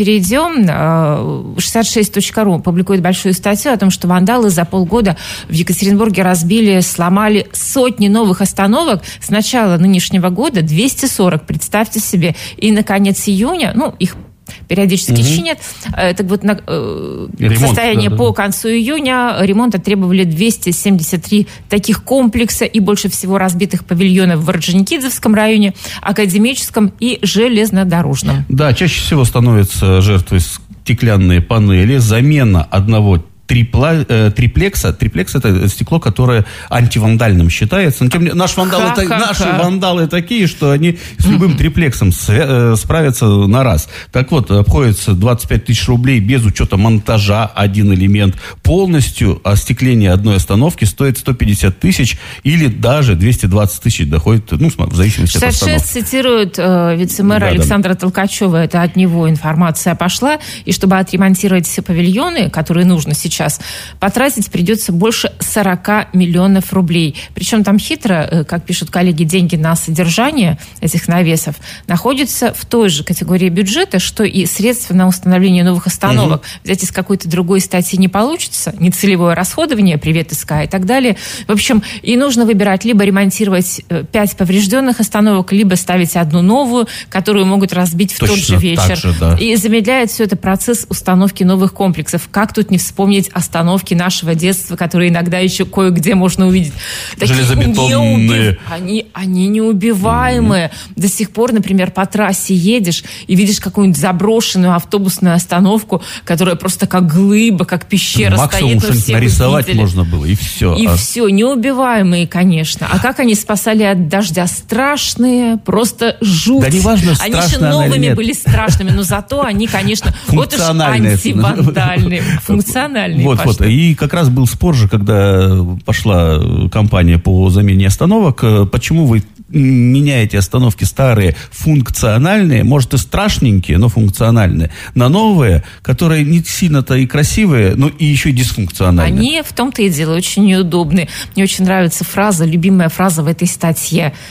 перейдем. шестьдесят шесть точка ру публикует большую статью о том, что вандалы за полгода в Екатеринбурге разбили, сломали сотни новых остановок. С начала нынешнего года двести сорок, представьте себе. И на конец июня, ну, их периодически угу. чинят. Так вот, на, э, ремонт, состояние да, по да. концу июня ремонта требовали двести семьдесят три таких комплекса и больше всего разбитых павильонов в Орджоникидзевском районе, Академическом и Железнодорожном. Да, чаще всего становятся жертвой стеклянные панели, замена одного Трипла, э, триплекса. Триплекс – это стекло, которое антивандальным считается. Но тем не менее, наши вандалы, та, наши вандалы такие, что они с любым триплексом свя- э, справятся на раз. Так вот, обходится двадцать пять тысяч рублей без учета монтажа, один элемент. Полностью остекление одной остановки стоит сто пятьдесят тысяч или даже двести двадцать тысяч доходит, ну, в зависимости от остановки. шестьдесят шесть цитирует э, вице-мэра да, Александра да. Толкачева. Это от него информация пошла. И чтобы отремонтировать все павильоны, которые нужно сейчас, потратить придется больше сорок миллионов рублей. Причем там хитро, как пишут коллеги, деньги на содержание этих навесов находятся в той же категории бюджета, что и средства на установление новых остановок. Угу. Взять из какой-то другой статьи не получится. Нецелевое расходование, привет СК и так далее. В общем, и нужно выбирать либо ремонтировать пять поврежденных остановок, либо ставить одну новую, которую могут разбить в Точно тот же вечер. Же, да. И замедляет все это процесс установки новых комплексов. Как тут не вспомнить остановки нашего детства, которые иногда еще кое-где можно увидеть. Такие железобетонные. Неубив... Они, они неубиваемые. Mm-hmm. До сих пор, например, по трассе едешь и видишь какую-нибудь заброшенную автобусную остановку, которая просто как глыба, как пещера Максимум стоит. Максимум нарисовать видели. Можно было, и все. И а... все. Неубиваемые, конечно. А как они спасали от дождя? Страшные, просто жуть. Да неважно, они еще новыми были страшными, но зато они, конечно, вот уж антивандальные, функциональные. Вот, вот. И как раз был спор же, когда пошла кампания по замене остановок. Почему вы меняете остановки старые, функциональные, может и страшненькие, но функциональные, на новые, которые не сильно-то и красивые, но и еще и дисфункциональные? Они в том-то и дело очень неудобные. Мне очень нравится фраза, любимая фраза в этой статье.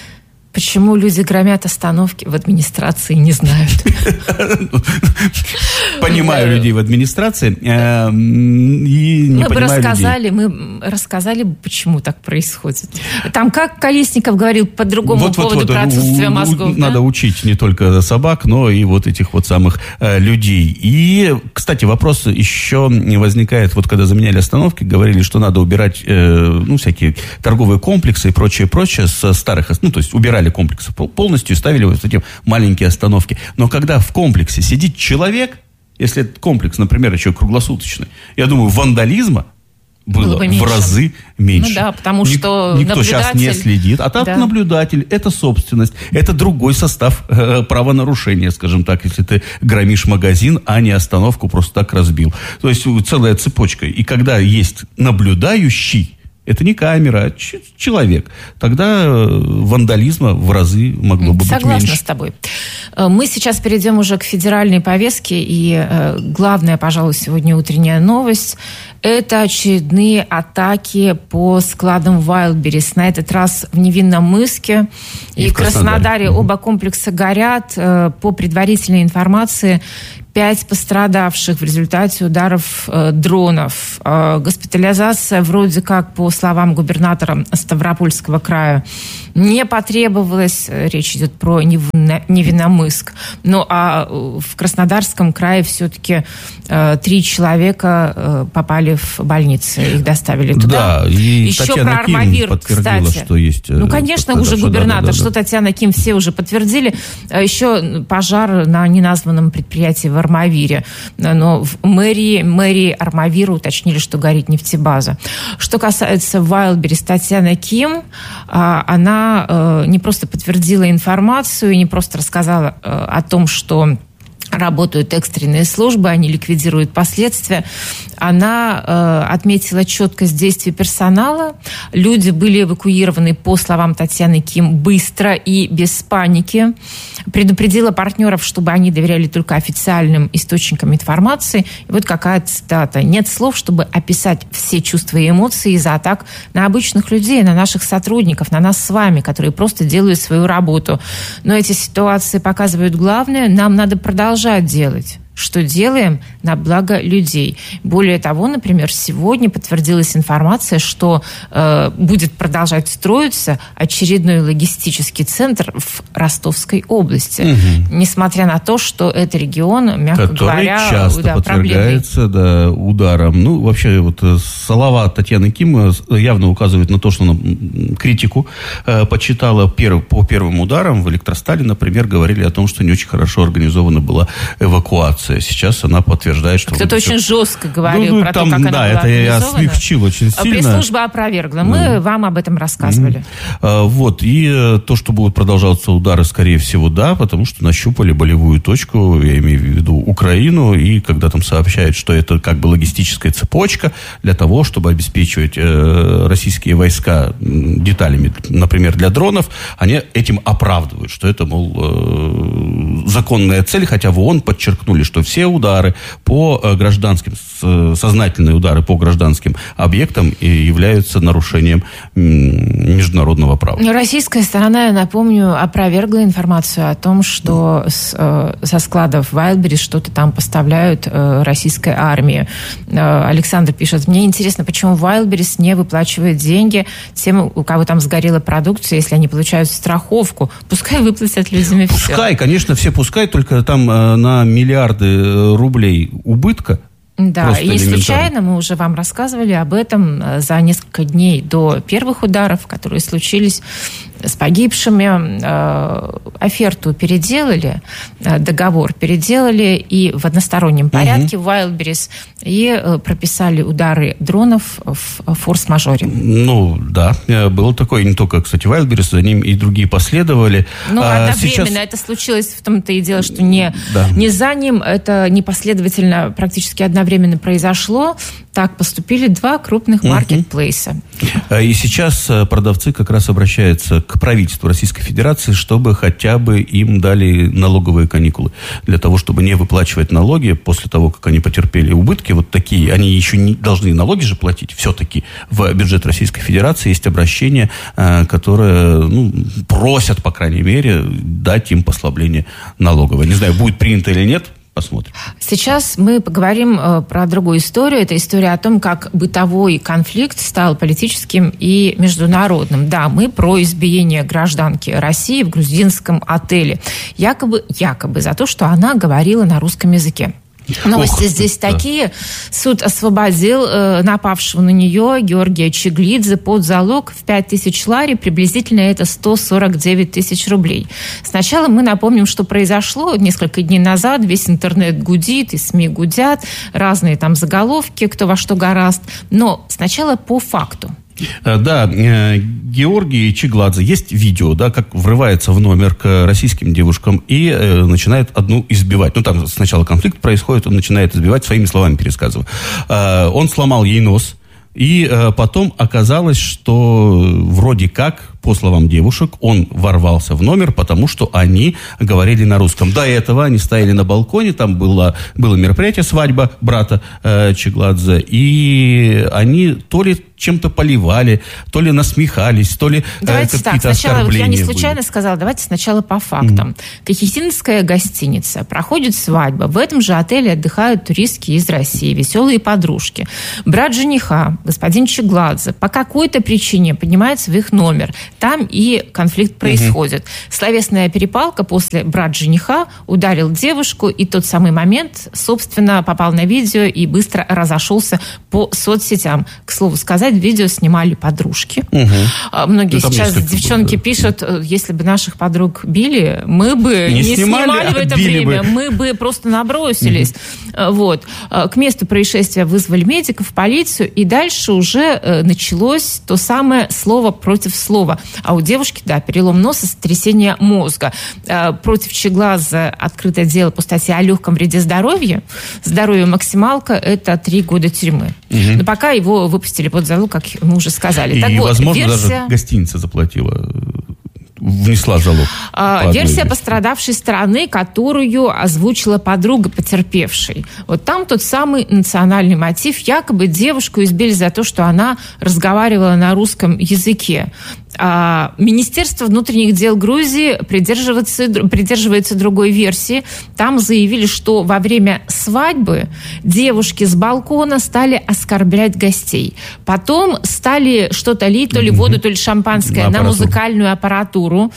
Почему люди громят остановки в администрации, не знают. Понимаю людей в администрации и не понимаю людей. Мы рассказали, почему так происходит. Там, как Колесников говорил по другому поводу про отсутствие мозгов. Надо учить не только собак, но и вот этих вот самых людей. И, кстати, вопрос еще возникает, вот когда заменяли остановки, говорили, что надо убирать, ну, всякие торговые комплексы и прочее, прочее со старых, ну, то есть убирать комплексы полностью и ставили вот эти маленькие остановки. Но когда в комплексе сидит человек, если этот комплекс, например, еще круглосуточный, я думаю, вандализма было, было в разы меньше. Ну да, потому что Ник- никто наблюдатель... сейчас не следит. А так да. наблюдатель – это собственность, это другой состав э, правонарушения, скажем так, если ты громишь магазин, а не остановку просто так разбил. То есть целая цепочка. И когда есть наблюдающий, это не камера, а ч- человек. Тогда вандализма в разы могло бы Согласна быть меньше. Согласна с тобой. Мы сейчас перейдем уже к федеральной повестке. И главная, пожалуй, сегодня утренняя новость – это очередные атаки по складам Wildberries. На этот раз в Невинномысске и, и в Краснодаре. Краснодаре. Оба комплекса горят. По предварительной информации, пять пострадавших в результате ударов э, дронов. Э, госпитализация вроде как, по словам губернатора Ставропольского края, не потребовалась. Речь идет про Невинномысск. Ну, а в Краснодарском крае все-таки э, три человека э, попали в больницы. Их доставили туда. Да, и Еще Татьяна про Армавир, Ким подтвердила, кстати. Что есть... Ну, конечно, уже губернатор. Да, да, да. Что Татьяна Ким, все уже подтвердили. Еще пожар на неназванном предприятии в Армавире. Но в мэрии, мэрии Армавира уточнили, что горит нефтебаза. Что касается Wildberries, Татьяна Ким, она не просто подтвердила информацию, не просто рассказала о том, что работают экстренные службы, они ликвидируют последствия. Она э, отметила четкость действий персонала. Люди были эвакуированы, по словам Татьяны Ким, быстро и без паники. Предупредила партнеров, чтобы они доверяли только официальным источникам информации. И вот какая цитата. «Нет слов, чтобы описать все чувства и эмоции из-за атак на обычных людей, на наших сотрудников, на нас с вами, которые просто делают свою работу. Но эти ситуации показывают главное. Нам надо продолжать делать, что делаем на благо людей». Более того, например, сегодня подтвердилась информация, что э, будет продолжать строиться очередной логистический центр в Ростовской области. Угу. Несмотря на то, что это регион, мягко Который говоря, часто да, подвергается да, ударам. Ну, вообще, вот слова Татьяны Ким явно указывают на то, что она критику э, почитала перв, по первым ударам. В Электростале, например, говорили о том, что не очень хорошо организована была эвакуация. Сейчас она подтверждает, что... Кто-то очень жестко говорил ну, про там, то, как да, она была это я смягчил очень сильно. Пресс-служба опровергла. Мы mm. вам об этом рассказывали. Mm. А, вот. И то, что будут продолжаться удары, скорее всего, да, потому что нащупали болевую точку, я имею в виду Украину, и когда там сообщают, что это как бы логистическая цепочка для того, чтобы обеспечивать э, российские войска деталями, например, для дронов, они этим оправдывают, что это, мол, э, законная цель, хотя в ООН подчеркнули, что все удары по гражданским, сознательные удары по гражданским объектам являются нарушением международного права. Российская сторона, я напомню, опровергла информацию о том, что с, со складов Wildberries что-то там поставляют российской армии. Александр пишет: мне интересно, почему Wildberries не выплачивает деньги тем, у кого там сгорела продукция, если они получают страховку. Пускай выплатят людям и все. Пускай, конечно, все пускай, только там на миллиарды рублей убытка. Да, и не случайно мы уже вам рассказывали об этом за несколько дней до первых ударов, которые случились с погибшими. Оферту переделали, договор переделали и в одностороннем порядке угу. в Wildberries, и прописали удары дронов в форс-мажоре. Ну, да, было такое. Не только, кстати, Wildberries, за ним и другие последовали. Ну, одновременно Сейчас... это случилось, в том-то и дело, что не, да. не за ним, это непоследовательно, практически одновременно произошло. Так поступили два крупных маркетплейса. И сейчас продавцы как раз обращаются к к правительству Российской Федерации, чтобы хотя бы им дали налоговые каникулы. Для того, чтобы не выплачивать налоги после того, как они потерпели убытки. Вот такие. Они еще не должны налоги же платить. Все-таки в бюджет Российской Федерации есть обращение, которое ну, просят, по крайней мере, дать им послабление налоговое. Не знаю, будет принято или нет. Посмотрим. Сейчас мы поговорим э, про другую историю. Это история о том, как бытовой конфликт стал политическим и международным. Да, мы про избиение гражданки России в грузинском отеле. Якобы, якобы за то, что она говорила на русском языке. Новости Ох, здесь да. такие. Суд освободил э, напавшего на нее Георгия Чиглидзе под залог в пять тысяч лари, приблизительно это сто сорок девять тысяч рублей. Сначала мы напомним, что произошло несколько дней назад. Весь интернет гудит, и СМИ гудят, разные там заголовки, кто во что горазд. Но сначала по факту. Да, Георгий Чигладзе, есть видео, да, как врывается в номер к российским девушкам и э, начинает одну избивать. Ну, там сначала конфликт происходит, он начинает избивать, своими словами пересказываю. Э, он сломал ей нос, и э, потом оказалось, что вроде как, по словам девушек, он ворвался в номер, потому что они говорили на русском. До этого они стояли на балконе, там было, было мероприятие, свадьба брата э, Чигладзе, и они то ли чем-то поливали, то ли насмехались, то ли давайте э, какие-то так, сначала, оскорбления вот я не случайно были. сказала, давайте сначала по фактам. Mm-hmm. Кахетинская гостиница, проходит свадьба, в этом же отеле отдыхают туристки из России, веселые подружки. Брат жениха, господин Чигладзе, по какой-то причине поднимается в их номер. Там и конфликт происходит. Mm-hmm. Словесная перепалка после брат жениха ударил девушку, и тот самый момент, собственно, попал на видео и быстро разошелся по соцсетям. К слову сказать, видео снимали подружки. Угу. Многие ну, сейчас девчонки было, да. пишут, если бы наших подруг били, мы бы не, не снимали, снимали в это время, бы. мы бы просто набросились. Угу. Вот. К месту происшествия вызвали медиков, полицию, и дальше уже началось то самое слово против слова. А у девушки, да, перелом носа, сотрясение мозга. Против Чигладзе открыто дело по статье о легком вреде здоровью. Здоровье максималка – это три года тюрьмы. Угу. Но пока его выпустили под залог, как мы уже сказали. И, так вот, возможно, версия... даже гостиница заплатила, внесла залог. А, версия пострадавшей стороны, которую озвучила подруга потерпевшей. Вот там тот самый национальный мотив. Якобы девушку избили за то, что она разговаривала на русском языке. А Министерство внутренних дел Грузии придерживается, придерживается другой версии. Там заявили, что во время свадьбы девушки с балкона стали оскорблять гостей. Потом стали что-то лить, то ли воду, то ли шампанское на, на музыкальную аппаратуру.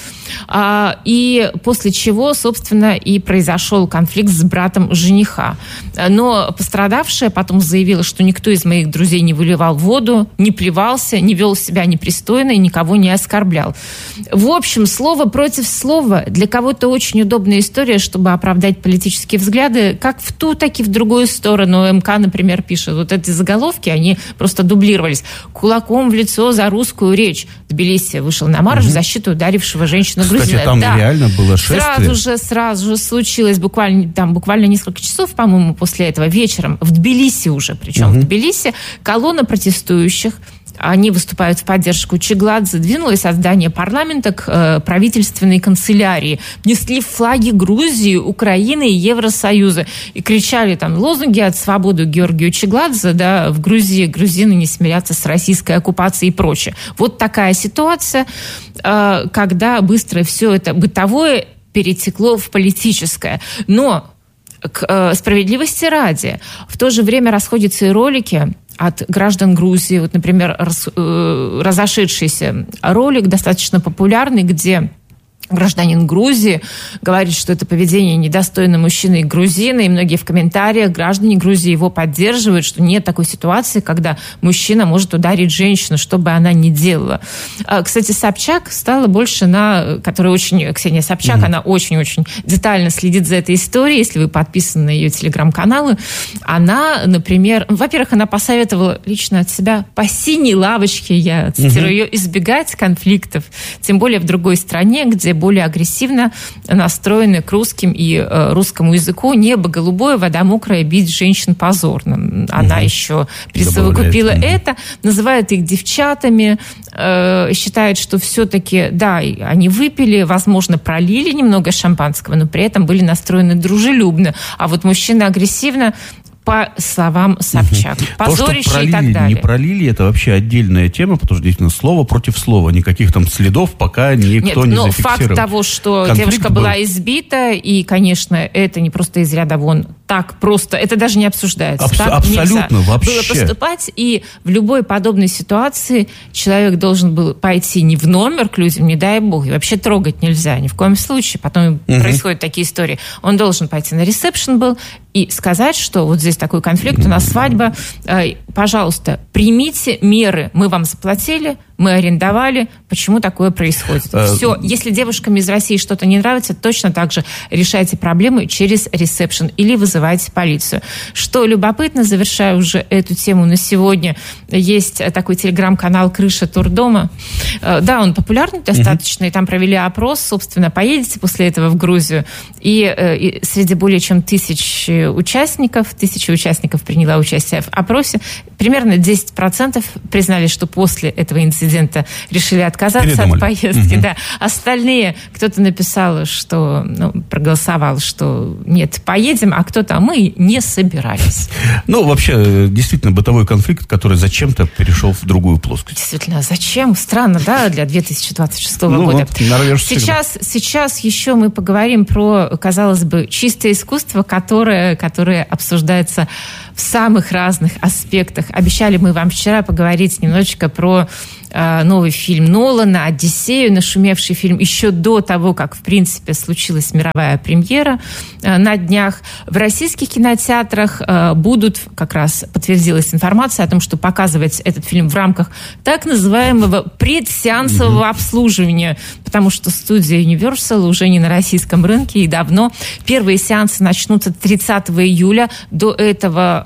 А, и после чего, собственно, и произошел конфликт с братом жениха. Но пострадавшая потом заявила, что никто из моих друзей не выливал воду, не плевался, не вел себя непристойно и никого не оскорблял. В общем, слово против слова. Для кого-то очень удобная история, чтобы оправдать политические взгляды, как в ту, так и в другую сторону. МК, например, пишет, вот эти заголовки, они просто дублировались. Кулаком в лицо за русскую речь. Тбилиси вышел на марш угу. в защиту ударившего женщину грузина. Кстати, там да. реально было шествие. Сразу же, сразу же случилось, буквально, там, буквально несколько часов, по-моему, после этого вечером, в Тбилиси уже, причем угу. в Тбилиси, колонна протестующих, они выступают в поддержку Чигладзе, двинулась от здания парламента к э, правительственной канцелярии. Несли флаги Грузии, Украины и Евросоюза. И кричали там лозунги от свободы Георгию Чигладзе, да, в Грузии грузины не смирятся с российской оккупацией и прочее. Вот такая ситуация, э, когда быстро все это бытовое перетекло в политическое. Но к э, справедливости ради, в то же время расходятся и ролики от граждан Грузии. Вот, например, раз, э, разошедшийся ролик, достаточно популярный, где гражданин Грузии говорит, что это поведение недостойно мужчины и грузина, и многие в комментариях граждане Грузии его поддерживают, что нет такой ситуации, когда мужчина может ударить женщину, что бы она ни делала. Кстати, Собчак стала больше на... Которая очень... Ксения Собчак, mm-hmm. она очень-очень детально следит за этой историей. Если вы подписаны на ее телеграм-каналы, она, например... Во-первых, она посоветовала лично от себя по синей лавочке, я цитирую mm-hmm. ее, избегать конфликтов, тем более в другой стране, где более агрессивно настроены к русским и э, русскому языку. Небо голубое, вода мокрая, бить женщин позорно. Она угу. еще присовокупила это, называет их девчатами, э, считает, что все-таки, да, они выпили, возможно, пролили немного шампанского, но при этом были настроены дружелюбно. А вот мужчины агрессивно, по словам Собчак. Угу. Позорище пролили, и так далее. Не пролили, это вообще отдельная тема, потому что действительно слово против слова. Никаких там следов пока никто Нет, не но зафиксировал. Факт того, что Конфликт девушка был. была избита, и, конечно, это не просто из ряда вон так просто, это даже не обсуждается. Абс- так абсолютно, вообще. Было поступать, и в любой подобной ситуации человек должен был пойти не в номер к людям, не дай бог, и вообще трогать нельзя, ни в коем случае. Потом угу. происходят такие истории. Он должен пойти на ресепшн был и сказать, что вот здесь такой конфликт, у нас свадьба, пожалуйста, примите меры, мы вам заплатили, мы арендовали, почему такое происходит. Все, если девушкам из России что-то не нравится, точно так же решайте проблемы через ресепшн или вызывайте полицию. Что любопытно, завершая уже эту тему на сегодня, есть такой телеграм-канал «Крыша Турдома». Да, он популярный достаточно, mm-hmm. и там провели опрос, собственно, поедете после этого в Грузию, и, и среди более чем тысячи участников, тысяча участников приняла участие в опросе, примерно десять процентов признали, что после этого инцидента решили отказаться Передумали. от поездки. Угу. Да. Остальные, кто-то написал, что ну, проголосовал, что нет, поедем, а кто-то, а мы не собирались. Ну, вообще, действительно, бытовой конфликт, который зачем-то перешел в другую плоскость. Действительно, зачем? Странно, да, для две тысячи двадцать шестого ну, года. Вот, сейчас, сейчас еще мы поговорим про, казалось бы, чистое искусство, которое, которое обсуждается в самых разных аспектах. Обещали мы вам вчера поговорить немножечко про э, новый фильм Нолана «Одиссею», нашумевший фильм еще до того, как, в принципе, случилась мировая премьера э, на днях. В российских кинотеатрах э, будут, как раз подтвердилась информация о том, что показывать этот фильм в рамках так называемого предсеансового mm-hmm. обслуживания, потому что студия Universal уже не на российском рынке и давно. Первые сеансы начнутся тридцатого июля. До этого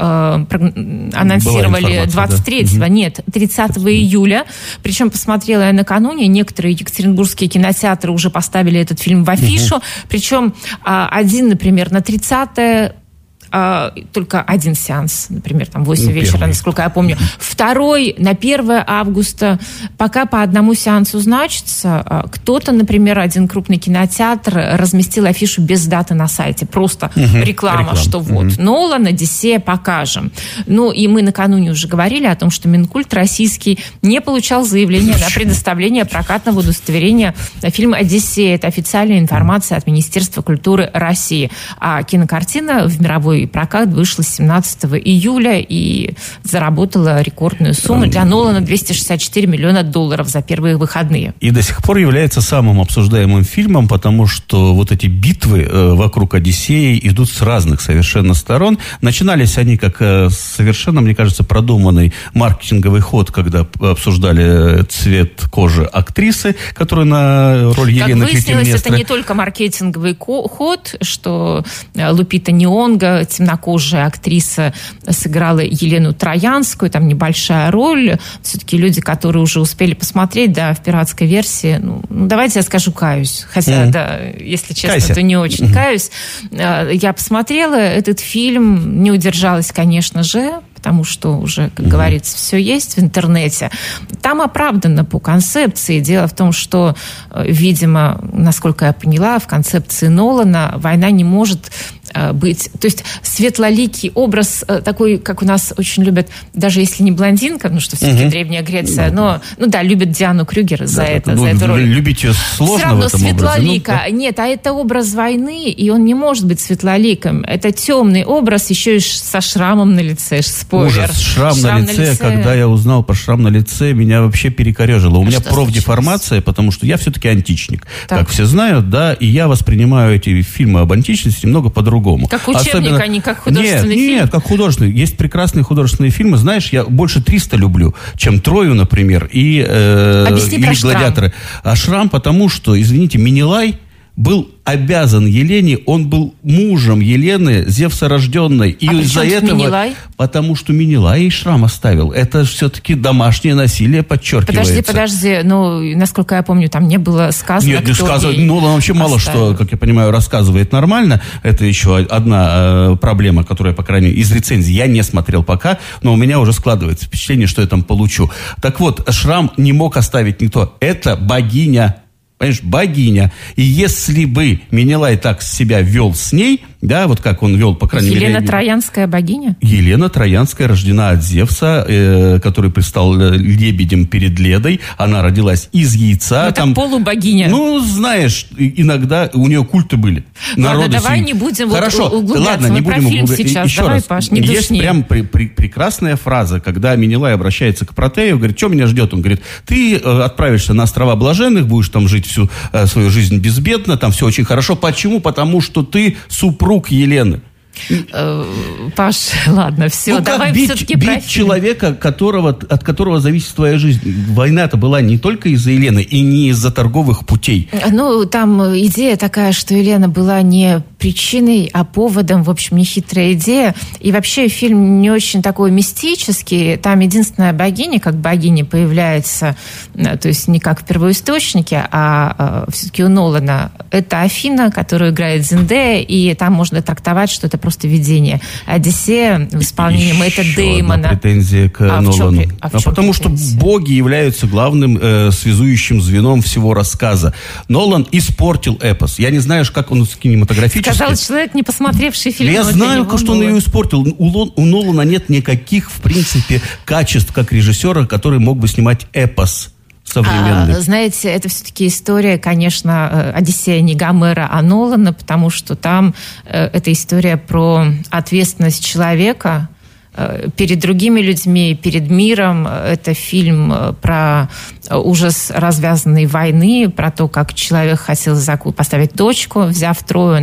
э, анонсировали двадцать третьего, да? Нет, тридцатого июля. Причем посмотрела я накануне, некоторые екатеринбургские кинотеатры уже поставили этот фильм в афишу. Угу. Причем э, один, например, на тридцатое Uh, только один сеанс, например, там восемь ну, вечера, первый. Насколько я помню. Второй на первое августа. Пока по одному сеансу значится. Uh, кто-то, например, один крупный кинотеатр разместил афишу без даты на сайте. Просто угу. реклама, Реклам. что вот, угу. Нолан, Одиссея, покажем. Ну, и мы накануне уже говорили о том, что Минкульт российский не получал заявления на предоставление прокатного удостоверения на фильм «Одиссея». Это официальная информация от Министерства культуры России. А кинокартина в мировой прокат вышла семнадцатого июля и заработала рекордную сумму для Нолана двести шестьдесят четыре миллиона долларов за первые выходные. И до сих пор является самым обсуждаемым фильмом, потому что вот эти битвы э, вокруг Одиссеи идут с разных совершенно сторон. Начинались они как э, совершенно, мне кажется, продуманный маркетинговый ход, когда обсуждали цвет кожи актрисы, которая на роль Елены Клитемнестра. Как выяснилось, это не только маркетинговый ход, что Лупита Нионго, темнокожая актриса, сыграла Елену Троянскую, там небольшая роль. Все-таки люди, которые уже успели посмотреть, да, в пиратской версии, ну, ну давайте я скажу, каюсь. Хотя, mm-hmm. да, если честно, Кайся. то не очень mm-hmm. каюсь. Я посмотрела этот фильм, не удержалась, конечно же, потому что уже, как mm-hmm. говорится, все есть в интернете. Там оправдано по концепции. Дело в том, что, видимо, насколько я поняла, в концепции Нолана война не может быть... То есть светлоликий образ такой, как у нас очень любят, даже если не блондинка, ну что все-таки mm-hmm. Древняя Греция, но, ну да, любят Диану Крюгер за да, это, ну, за эту роль. Любить ее сложно. Все равно в этом светлолика. образе. Ну, да. Нет, а это образ войны, и он не может быть светлоликим. Это темный образ, еще и со шрамом на лице. Спойлер. Ужас, шрам, шрам на, лице. на лице. Когда я узнал про шрам на лице, меня вообще перекорежило. У а меня профдеформация, потому что я все-таки античник. Так. Как все знают, да, и я воспринимаю эти фильмы об античности немного по-другому. Как учебник, Особенно... а не как художественный нет, фильм? Нет, как художественный. Есть прекрасные художественные фильмы. Знаешь, я больше триста люблю, чем Трою, например, и, э, Объясни или про Гладиаторы. Шрам. А шрам потому, что, извините, Менелай был обязан Елене, он был мужем Елены, Зевса рожденной. И а из-за этого... Менелай? Потому что Менелай ей шрам оставил. Это все-таки домашнее насилие подчеркивается. Подожди, подожди. Ну, насколько я помню, там не было сказано, Нет, не кто сказано. ей Ну, он вообще мало оставил. что, как я понимаю, рассказывает нормально. Это еще одна э, проблема, которая, по крайней мере, из рецензий я не смотрел пока, но у меня уже складывается впечатление, что я там получу. Так вот, шрам не мог оставить никто. Это богиня. Понимаешь, богиня. И если бы Менелай так себя вел с ней, да, вот как он вел, по крайней Елена мере... Елена Троянская богиня? Елена Троянская рождена от Зевса, э, который предстал лебедем перед Ледой. Она родилась из яйца. Ну, там, это полубогиня. Ну, знаешь, иногда у нее культы были. Ладно, давай не будем Хорошо, углубляться. ладно, Мы не будем про фильм углубляться. сейчас. Еще Давай, раз. Паш, не Есть душни. прям при, при, прекрасная фраза, когда Менелай обращается к Протею, говорит, что меня ждет? Он говорит, ты э, отправишься на острова Блаженных, будешь там жить всю э, свою жизнь безбедно, там все очень хорошо. Почему? Потому что ты супруг Елены. Паш, ладно, все, ну, давай бить, все-таки бить про человека, которого, от которого зависит твоя жизнь. Война-то была не только из-за Елены и не из-за торговых путей. Ну, там идея такая, что Елена была не причиной, а поводом, в общем, нехитрая идея. И вообще фильм не очень такой мистический. Там единственная богиня, как богиня, появляется, то есть не как в первоисточнике, а все-таки у Нолана. Это Афина, которую играет Зендея, и там можно трактовать, что это просто видение. Одиссея в исполнении Мэтта Деймона. Претензия к а Нолану. Чем, а а потому претензия? Что боги являются главным э, связующим звеном всего рассказа. Нолан испортил эпос. Я не знаю, как он кинематографически... Сказал человек, не посмотревший фильм. Я знаю, что он ее испортил. У, у Нолана нет никаких, в принципе, качеств как режиссера, который мог бы снимать эпос современный. А, знаете, это все-таки история, конечно, Одиссея не Гомера, а Нолана, потому что там э, это история про ответственность человека э, перед другими людьми, перед миром. Это фильм про ужас развязанной войны, про то, как человек хотел поставить точку, взяв Трою,